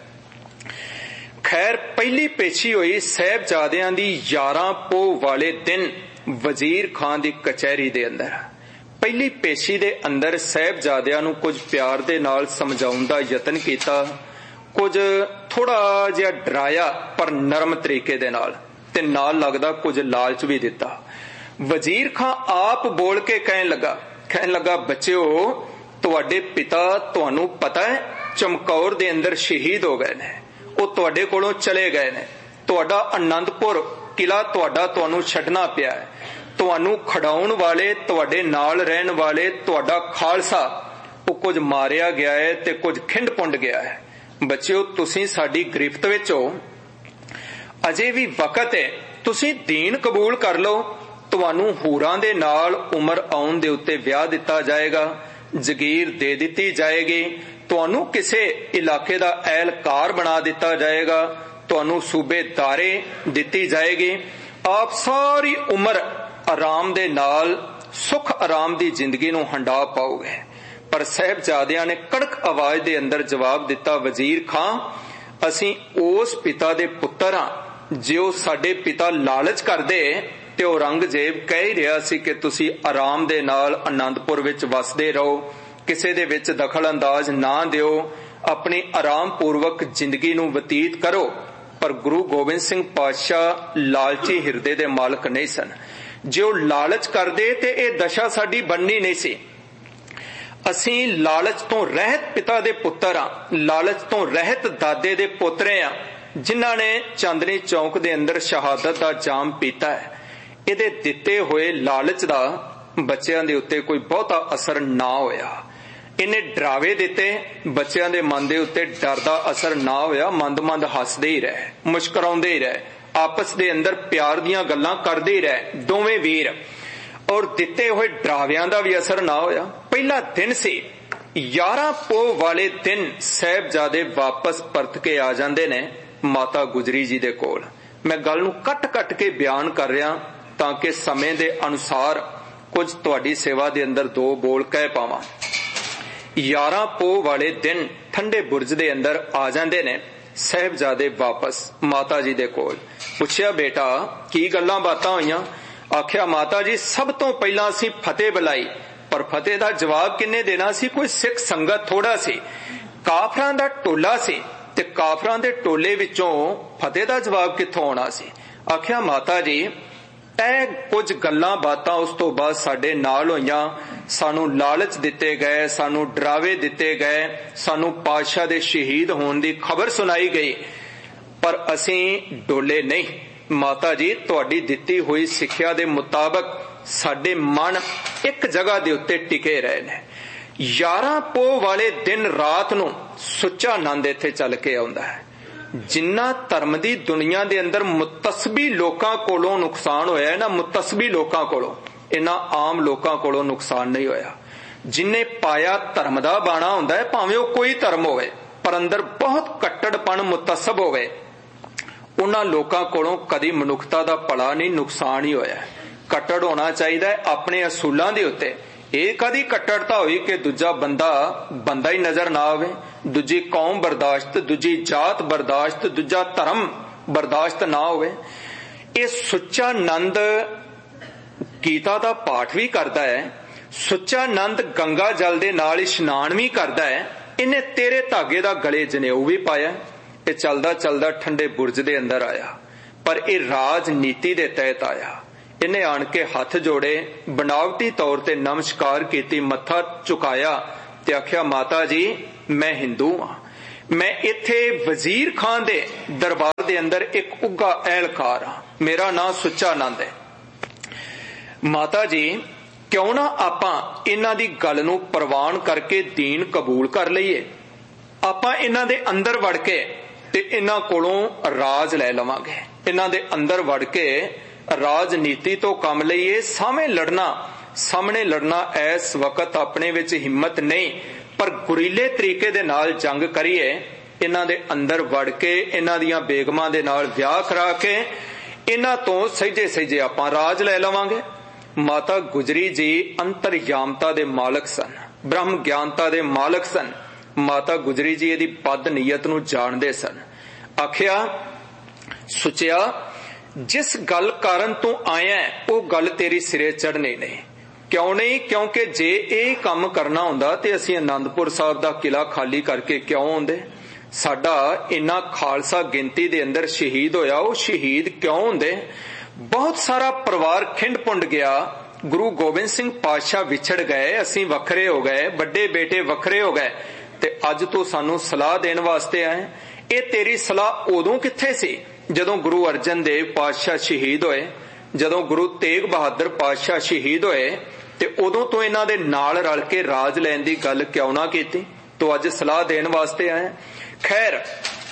ਖੈਰ, ਪਹਿਲੀ ਪੇਸ਼ੀ ਹੋਈ ਸਾਹਿਬਜ਼ਾਦਿਆਂ ਦੀ ਗਿਆਰਾਂ ਪੋਹ ਵਾਲੇ ਦਿਨ ਵਜ਼ੀਰ ਖਾਨ ਦੀ ਕਚਹਿਰੀ ਦੇ ਅੰਦਰ। ਪਹਿਲੀ ਪੇਸ਼ੀ ਦੇ ਅੰਦਰ ਸਾਹਿਬਜ਼ਾਦਿਆਂ ਨੂੰ ਕੁਝ ਪਿਆਰ ਦੇ ਨਾਲ ਸਮਝਾਉਣ ਦਾ ਯਤਨ ਕੀਤਾ, ਕੁਝ ਥੋੜਾ ਜਿਹਾ ਡਰਾਇਆ ਪਰ ਨਰਮ ਤਰੀਕੇ ਦੇ ਨਾਲ, ਤੇ ਨਾਲ ਲੱਗਦਾ ਕੁਝ ਲਾਲਚ ਵੀ ਦਿੱਤਾ। ਵਜ਼ੀਰ ਖਾਂ ਆਪ ਬੋਲ ਕੇ ਕਹਿਣ ਲੱਗਾ ਕਹਿਣ ਲੱਗਾ ਬੱਚਿਓ, ਤੁਹਾਡੇ ਪਿਤਾ ਤੁਹਾਨੂੰ ਪਤਾ ਹੈ ਚਮਕੌਰ ਦੇ ਅੰਦਰ ਸ਼ਹੀਦ ਹੋ ਗਏ ਨੇ, ਉਹ ਤੁਹਾਡੇ ਕੋਲੋਂ ਚਲੇ ਗਏ ਨੇ। ਤੁਹਾਡਾ ਆਨੰਦਪੁਰ ਕਿਲਾ ਤੁਹਾਡਾ ਤੁਹਾਨੂੰ ਛੱਡਣਾ ਪਿਆ ਹੈ। ਤੁਹਾਨੂੰ ਖੜਾਉਣ ਵਾਲੇ, ਤੁਹਾਡੇ ਨਾਲ ਰਹਿਣ ਵਾਲੇ, ਤੁਹਾਡਾ ਖਾਲਸਾ, ਉਹ ਕੁਝ ਮਾਰਿਆ ਗਿਆ ਹੈ ਤੇ ਕੁਝ ਖਿੰਡ ਪੁੰਡ ਗਿਆ ਹੈ। ਬੱਚਿਓ, ਤੁਸੀਂ ਸਾਡੀ ਗ੍ਰਿਫਤ ਵਿੱਚ ਹੋ, ਅਜੇ ਵੀ ਵਕਤ ਹੈ, ਤੁਸੀਂ ਦੀਨ ਕਬੂਲ ਕਰ ਲਓ। ਤੁਹਾਨੂੰ ਹੂਰਾਂ ਦੇ ਨਾਲ ਉਮਰ ਆਉਣ ਦੇ ਉੱਤੇ ਵਿਆਹ ਦਿੱਤਾ ਜਾਏਗਾ, ਜ਼ਗੀਰ ਦੇ ਦਿੱਤੀ ਜਾਏਗੀ, ਤੁਹਾਨੂੰ ਕਿਸੇ ਇਲਾਕੇ ਦਾ ਐਲਕਾਰ ਬਣਾ ਦਿੱਤਾ ਜਾਏਗਾ, ਤੁਹਾਨੂੰ ਸੂਬੇਦਾਰੇ ਦਿੱਤੀ ਜਾਏਗੀ। ਆਪ ਸਾਰੀ ਉਮਰ ਆਰਾਮ ਦੇ ਨਾਲ ਸੁਖ ਆਰਾਮ ਦੀ ਜ਼ਿੰਦਗੀ ਨੂੰ ਹੰਡਾ ਪਾਓਗੇ। ਪਰ ਸਾਹਿਬਜ਼ਾਦਿਆਂ ਨੇ ਕੜਕ ਆਵਾਜ਼ ਦੇ ਅੰਦਰ ਜਵਾਬ ਦਿੱਤਾ, ਵਜ਼ੀਰ ਖਾਂ, ਅਸੀਂ ਉਸ ਪਿਤਾ ਦੇ ਪੁੱਤਰ ਹਾਂ, ਜੇ ਉਹ ਸਾਡੇ ਪਿਤਾ ਲਾਲਚ ਕਰਦੇ ਤੇ ਔਰੰਗਜ਼ੇਬ ਕਹਿ ਹੀ ਰਿਹਾ ਸੀ ਕਿ ਤੁਸੀਂ ਆਰਾਮ ਦੇ ਨਾਲ ਆਨੰਦਪੁਰ ਵਿੱਚ ਵਸਦੇ ਰਹੋ, ਕਿਸੇ ਦੇ ਵਿੱਚ ਦਖਲ ਅੰਦਾਜ਼ ਨਾ ਦਿਓ, ਆਪਣੀ ਆਰਾਮ ਪੂਰਵਕ ਜ਼ਿੰਦਗੀ ਨੂੰ ਬਤੀਤ ਕਰੋ। ਪਰ ਗੁਰੂ ਗੋਬਿੰਦ ਸਿੰਘ ਪਾਤਸ਼ਾਹ ਲਾਲਚੀ ਹਿਰਦੇ ਦੇ ਮਾਲਕ ਨਹੀਂ ਸਨ। ਜੇ ਉਹ ਲਾਲਚ ਕਰਦੇ ਤੇ ਇਹ ਦਸ਼ਾ ਸਾਡੀ ਬਣਨੀ ਨਹੀਂ ਸੀ। ਅਸੀਂ ਲਾਲਚ ਤੋਂ ਰਹਿਤ ਪਿਤਾ ਦੇ ਪੁੱਤਰ ਹਾਂ, ਲਾਲਚ ਤੋਂ ਰਹਿਤ ਦਾਦੇ ਦੇ ਪੋਤਰੇ ਹਾਂ, ਜਿਨ੍ਹਾਂ ਨੇ ਚਾਂਦਨੀ ਚੌਕ ਦੇ ਅੰਦਰ ਸ਼ਹਾਦਤ ਦਾ ਜਾਮ ਪੀਤਾ ਹੈ। ਇਹਦੇ ਦਿੱਤੇ ਹੋਏ ਲਾਲਚ ਦਾ ਬੱਚਿਆਂ ਦੇ ਉੱਤੇ ਕੋਈ ਬਹੁਤਾ ਅਸਰ ਨਾ ਹੋਇਆ। ਇਹਨੇ ਡਰਾਵੇ ਦਿੱਤੇ, ਬੱਚਿਆਂ ਦੇ ਮਨ ਦੇ ਉੱਤੇ ਡਰ ਦਾ ਅਸਰ ਨਾ ਹੋਇਆ। ਮੰਦ ਮੰਦ ਹੱਸਦੇ ਹੀ ਰਹੇ, ਮੁਸਕਰਾਉਂਦੇ ਹੀ ਰਹੇ, ਆਪਸ ਦੇ ਅੰਦਰ ਪਿਆਰ ਦੀਆਂ ਗੱਲਾਂ ਕਰਦੇ ਹੀ ਰਹੇ ਦੋਵੇਂ ਵੀਰ। ਔਰ ਦਿੱਤੇ ਹੋਏ ਡਰਾਵਿਆਂ ਦਾ ਵੀ ਅਸਰ ਨਾ ਹੋਇਆ। ਪਹਿਲਾ ਦਿਨ ਸੀ, ਗਿਆਰਾਂ ਪੋਹ ਵਾਲੇ ਦਿਨ ਸਾਹਿਬਜ਼ਾਦੇ ਵਾਪਸ ਪਰਤ ਕੇ ਆ ਜਾਂਦੇ ਨੇ ਮਾਤਾ ਗੁਜਰੀ ਜੀ ਦੇ ਕੋਲ। ਮੈਂ ਗੱਲ ਨੂੰ ਕੱਟ ਕੱਟ ਕੇ ਬਿਆਨ ਕਰ ਰਿਹਾ ਤਾਂ ਕਿ ਸਮੇਂ ਦੇ ਅਨੁਸਾਰ ਕੁਝ ਤੁਹਾਡੀ ਸੇਵਾ ਦੇ ਅੰਦਰ ਦੋ ਬੋਲ ਕਹਿ ਪਾਵਾਂ। ਗਿਆਰਾਂ ਪੋਹ ਵਾਲੇ ਦਿਨ ਠੰਡੇ ਬੁਰਜ ਦੇ ਅੰਦਰ ਆ ਜਾਂਦੇ ਨੇ ਸਾਹਿਬਜ਼ਾਦੇ ਵਾਪਸ ਮਾਤਾ ਜੀ ਦੇ ਕੋਲ। ਪੁੱਛਿਆ, ਬੇਟਾ ਕੀ ਗੱਲਾਂ ਬਾਤਾਂ ਹੋਈਆਂ? ਆਖਿਆ, ਮਾਤਾ ਜੀ ਸਭ ਤੋਂ ਪਹਿਲਾਂ ਅਸੀਂ ਫਤਿਹ ਬੁਲਾਈ, ਪਰ ਫਤਿਹ ਦਾ ਜਵਾਬ ਕਿੰਨੇ ਦੇਣਾ ਸੀ? ਕੋਈ ਸਿੱਖ ਸੰਗਤ ਥੋੜਾ ਸੀ, ਕਾਫਰਾਂ ਦਾ ਟੋਲਾ ਸੀ, ਤੇ ਕਾਫਰਾਂ ਦੇ ਟੋਲੇ ਵਿੱਚੋਂ ਫਤਿਹ ਦਾ ਜਵਾਬ ਕਿੱਥੋਂ ਆਉਣਾ ਸੀ? ਆਖਿਆ, ਮਾਤਾ ਜੀ ਇਹ ਕੁਝ ਗੱਲਾਂ ਬਾਤਾਂ ਉਸ ਤੋਂ ਬਾਅਦ ਸਾਡੇ ਨਾਲ ਹੋਈਆਂ। ਸਾਨੂੰ ਲਾਲਚ ਦਿੱਤੇ ਗਏ, ਸਾਨੂੰ ਡਰਾਵੇ ਦਿੱਤੇ ਗਏ, ਸਾਨੂੰ ਪਾਤਸ਼ਾਹ ਦੇ ਸ਼ਹੀਦ ਹੋਣ ਦੀ ਖਬਰ ਸੁਣਾਈ ਗਈ, ਪਰ ਅਸੀਂ ਡੋਲੇ ਨਹੀਂ। ਮਾਤਾ ਜੀ ਤੁਹਾਡੀ ਦਿੱਤੀ ਹੋਈ ਸਿੱਖਿਆ ਦੇ ਮੁਤਾਬਕ ਸਾਡੇ ਮਨ ਇੱਕ ਜਗ੍ਹਾ ਦੇ ਉੱਤੇ ਟਿਕੇ ਰਹੇ ਨੇ। ਗਿਆਰਾਂ ਪੋਹ ਵਾਲੇ ਦਿਨ ਰਾਤ ਨੂੰ ਸੁੱਚਾ ਆਨੰਦ ਇੱਥੇ ਚੱਲ ਕੇ ਆਉਂਦਾ ਹੈ। ਜਿੰਨਾ ਧਰਮ ਦੀ ਦੁਨੀਆ ਦੇ ਅੰਦਰ ਮੁਤਸਬੀ ਲੋਕਾਂ ਕੋਲੋਂ ਨੁਕਸਾਨ ਹੋਇਆ ਹੈ ਨਾ, ਮੁਤਸਬੀ ਲੋਕਾਂ ਕੋਲੋਂ, ਇਹਨਾਂ ਆਮ ਲੋਕਾਂ ਕੋਲੋਂ ਨੁਕਸਾਨ ਨਹੀਂ ਹੋਇਆ। ਜਿੰਨੇ ਪਾਇਆ ਧਰਮ ਦਾ ਬਾਣਾ ਹੁੰਦਾ ਹੈ, ਭਾਵੇਂ ਉਹ ਕੋਈ ਧਰਮ ਹੋਵੇ, ਪਰ ਅੰਦਰ ਬਹੁਤ ਕੱਟੜਪਣ ਮੁਤਸਬ ਹੋਵੇ, उन्हां लोकां कोलों कदी मनुखता दा भला नहीं नुकसान ही होया। कट्टड़ होना चाहिए अपने असूलों के उत्ते। ਇਹ कदी कट्टड़ता हुई कि दूजा बंदा बंदा ही नजर ना आवे, दूजी कौम बर्दाश्त, दूजी जात बर्दाश्त, दूजा धर्म बर्दाश्त ना होवे। ये सुच्चा नंद गीता दा पाठ भी करता है, सुच्चा नंद गंगा जल दे नाल इशनान भी करता है। इन्हें तेरे धागे दा गले जनेऊ भी पाया। ये चलदा चलदा ठंडे बुरज दे अंदर आया, पर यह राजनीति दे तहत आया। इन्हें आन के हथ जोड़े, बनावटी तौर ते नमस्कार की, मत्था झुकाया ते आख्या माता जी मैं हिंदू हाँ, मैं इत्थे वजीर खान दे दरबार दे अंदर एक उगा एहलकार हाँ, मेरा नाम सुच्चा नंद है। माता जी क्यों ना आपां इन्हां दी गल नूं प्रवान करके दीन कबूल कर लईए। आपां इन्हां दे अंदर वड़ के ते इन्हां कोलों राज लै लवांगे। इन्हां दे अंदर वड़ के राजनीति तो कम लईए। सामने लड़ना सामने लड़ना इस वक्त अपने विच हिम्मत नहीं, पर गुरीले तरीके दे नाल जंग करिए। इन्हां दे अंदर वड़ के इन्हां दियां बेगमां दे नाल विआह करा के इन्हां तो सहजे सहजे आपां राज लै लवांगे। माता गुजरी जी अंतरयामता दे मालक सन, ब्रह्म ज्ञानता दे मालक सन। माता गुजरी जी इहदी बद नीयत नूं जाणदे सन। आखिया सुचिया जिस गल कारण तू आया वो गल तेरी सिरे चढ़नी नहीं। क्यों नहीं? क्योंकि जे ये काम करना हुंदा ते असीं आनंदपुर साहब दा किला खाली करके क्यों आउंदे। साडा इन्ना खालसा गिनती दे अंदर शहीद होया, वो शहीद क्यों हुंदे। बहुत सारा परिवार खिंड पुंड गया। गुरु गोबिंद सिंह पातशाह विछड़ गए, असीं वखरे हो गए, बड़े बेटे वखरे हो गए, ते अज तू सानू सलाह देण वास्ते आए। ये तेरी सलाह उदों कित्थे सी जदों गुरु अर्जन देव पातशाह शहीद होए, जदों गुरु तेग बहादुर पातशाह शहीद होए, ते उदों तो इन्हां दे नाल रल के राज लैण दी गल क्यों ना कीती। तो अज सलाह देण वास्ते आए। खैर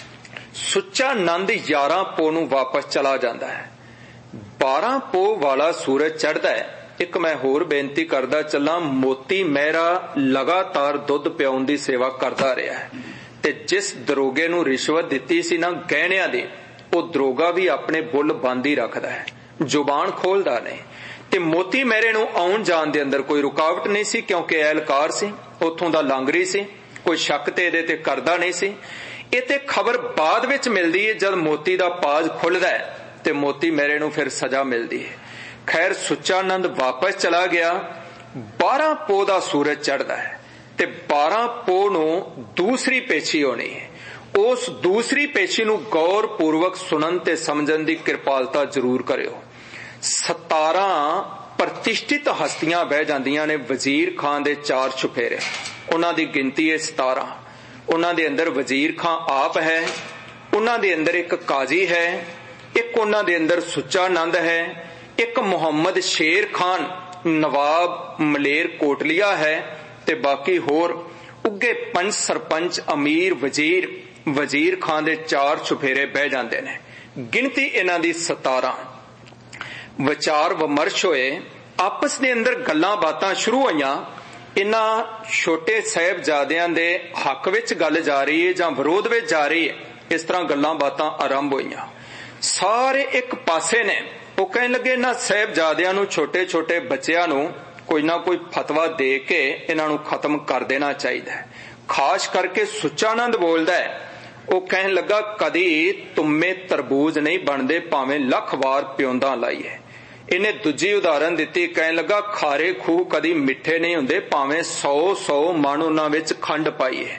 सुच्चा नंद यारां पो नूं वापस चला जांदा है। बारह पो वाला सूरज चढ़दा है। एक मैं होर बेनती करदा चला, मोती मेहरा लगातार दुध पिआउण दी सेवा करदा रहा है, ते जिस दरोगे नूं रिश्वत दित्ती सी ना गहणियां दी, वो दरोगा भी अपने बुल बंद ही रखदा है, जुबान खोलदा नहीं। ते मोती मेहरे नूं आउण जाण दे अंदर कोई रुकावट नहीं सी, क्योंकि एहलकार सी, उत्थों दा लांगरी सी, कोई शक ते इहदे ते करदा नहीं सी। इह ते खबर बाद विच मिलदी है जद मोती दा पाज खुलदा है ते मोती मेहरे नूं फिर सजा मिलदी है। खैर सुच्चा नंद वापस चला गया। बारह पो दा सूरज चढ़दा है ते बारह पो नूं दूसरी पेशी होनी है। उस दूसरी पेशी नूं गौर पूर्वक सुनन ते समझन दी किरपालता जरूर करियो। सतारां प्रतिष्ठित हस्तियां बह जांदियां ने वजीर खान दे चार छुफेरे, उन्हां दी गिनती है सतारां। उन्हां दे अंदर वजीर खान आप है, उन्हां दे अंदर एक काजी है, एक उन्हां दे अंदर सुच्चा नंद है, एक मुहम्मद शेर खान नवाब मलेर कोटलिया है, ते बाकी होर उगे पंच सरपंच अमीर वजीर वजीर खान दे चार छुफेरे बह जांदे ने। गिनती इन्हां दी सतारां। विचार विमर्श होए, आपस दे अंदर गल्लां बातां शुरू होईयां। इन्हां छोटे साहिबजादियां दे हक विच गल जा रही है जां विरोध विच जा रही है, इस तरह गल्लां बातां आरंभ होईयां। सारे एक पासे ने वो कहने लगे इन्हां साहिबजादियां नूं, छोटे छोटे बच्चियां नूं कोई ना कोई फतवा दे के इन्हां नूं खत्म कर देना चाहिए है। खास करके सुच्चा नंद बोलदा है, वो कहने लगा कदी तुमे तरबूज नहीं बनते भावें लख वार प्योंदा लाइए। इन्हें दूजी उदाहरण दिती, कहने लगा खारे खूह कदी मिठे नहीं हुंदे भावें सौ सौ मन उन्हां विच खंड पाइए।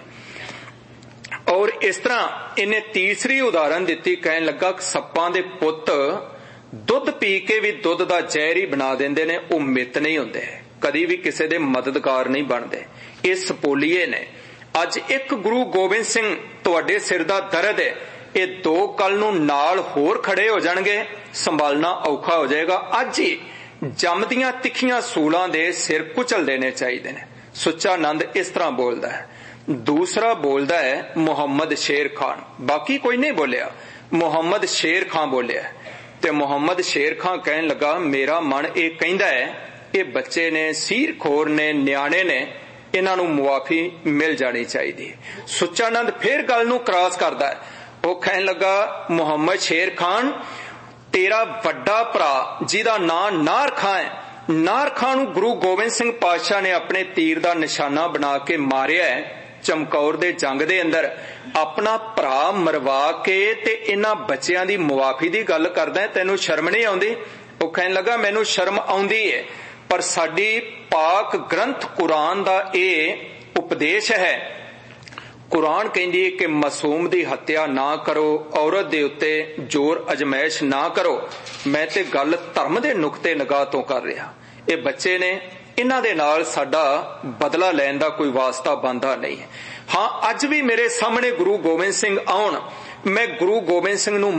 और इस तरह इन्हें तीसरी उदाहरण दिती, कहने लगा सप्पां दे पुत्त दुध पी के भी दुध दा जहर ही बना देंदे ने, वो मित नहीं हुंदे, कदी भी किसी दे मददगार नहीं बनते। इस सपोलीए ने अज एक गुरु गोबिंद सिंह तुहाडे सिर दा दर्द है, ये दो कल नूं नाल होर खड़े हो जाणगे, संभालना औखा हो जाएगा। अज ही जमदियां तिखियां सूलां दे सिर कुचल देने चाहिए ने। सुच्चा नंद इस तरह बोलदा है। दूसरा बोलदा है मुहम्मद शेर खान, बाकी कोई नहीं बोलिया, मुहम्मद शेर खान बोलिया। ते मुहम्मद शेर खान कहने लगा मेरा मन ये कहंदा है ये बच्चे ने, सीर खोर ने, न्याणे ने, इन्हां नूं मुआफी मिल जानी चाहिए। सुच्चा नंद फिर गल नूं क्रॉस करदा है, ਉਹ ਕਹਿਣ ਲੱਗਾ, ਮੁਹੰਮਦ ਸ਼ੇਰ ਖਾਨ, ਤੇਰਾ ਵੱਡਾ ਭਰਾ ਜਿਹਦਾ ਨਾਂ ਨਾਰ ਖਾਂ ਹੈ, ਨਾਰ ਖਾਂ ਨੂੰ ਗੁਰੂ ਗੋਬਿੰਦ ਸਿੰਘ ਪਾਤਸ਼ਾਹ ਨੇ ਆਪਣੇ ਤੀਰ ਦਾ ਨਿਸ਼ਾਨਾ ਬਣਾ ਕੇ ਮਾਰਿਆ ਹੈ ਚਮਕੌਰ ਦੇ ਜੰਗ ਦੇ ਅੰਦਰ। ਆਪਣਾ ਭਰਾ ਮਰਵਾ ਕੇ ਤੇ ਇਹਨਾਂ ਬੱਚਿਆਂ ਦੀ ਮੁਆਫੀ ਦੀ ਗੱਲ ਕਰਦਾ, ਤੈਨੂੰ ਸ਼ਰਮ ਨਹੀਂ ਆਉਂਦੀ? ਉਹ ਕਹਿਣ ਲੱਗਾ, ਮੈਨੂੰ ਸ਼ਰਮ ਆਉਂਦੀ ਹੈ, ਪਰ ਸਾਡੀ ਪਾਕ ਗ੍ਰੰਥ ਕੁਰਾਨ ਦਾ ਇਹ ਉਪਦੇਸ਼ ਹੈ। ਕੁਰਾਨ ਕਹਿੰਦੀ ਹੈ ਕਿ ਮਾਸੂਮ ਦੀ ਹੱਤਿਆ ਨਾ ਕਰੋ, ਔਰਤ ਦੇ ਉੱਤੇ ਜ਼ੋਰ ਅਜਮਾਇਸ਼ ਨਾ ਕਰੋ। ਮੈਂ ਤੇ ਗੱਲ ਧਰਮ ਦੇ ਨੁਕਤੇ ਨਿਗਾਹ ਤੋਂ ਕਰ ਰਿਹਾ। ਇਹ ਬੱਚੇ ਨੇ, ਇਹਨਾਂ ਦੇ ਨਾਲ ਸਾਡਾ ਬਦਲਾ ਲੈਣ ਦਾ ਕੋਈ ਵਾਸਤਾ ਬਣਦਾ ਨਹੀਂ ਹੈ। ਹਾਂ, ਅੱਜ ਵੀ ਮੇਰੇ ਸਾਹਮਣੇ ਗੁਰੂ ਗੋਬਿੰਦ ਸਿੰਘ ਆਉਣ, ਮੈਂ ਗੁਰੂ ਗੋਬਿੰਦ ਸਿੰਘ ਨੂੰ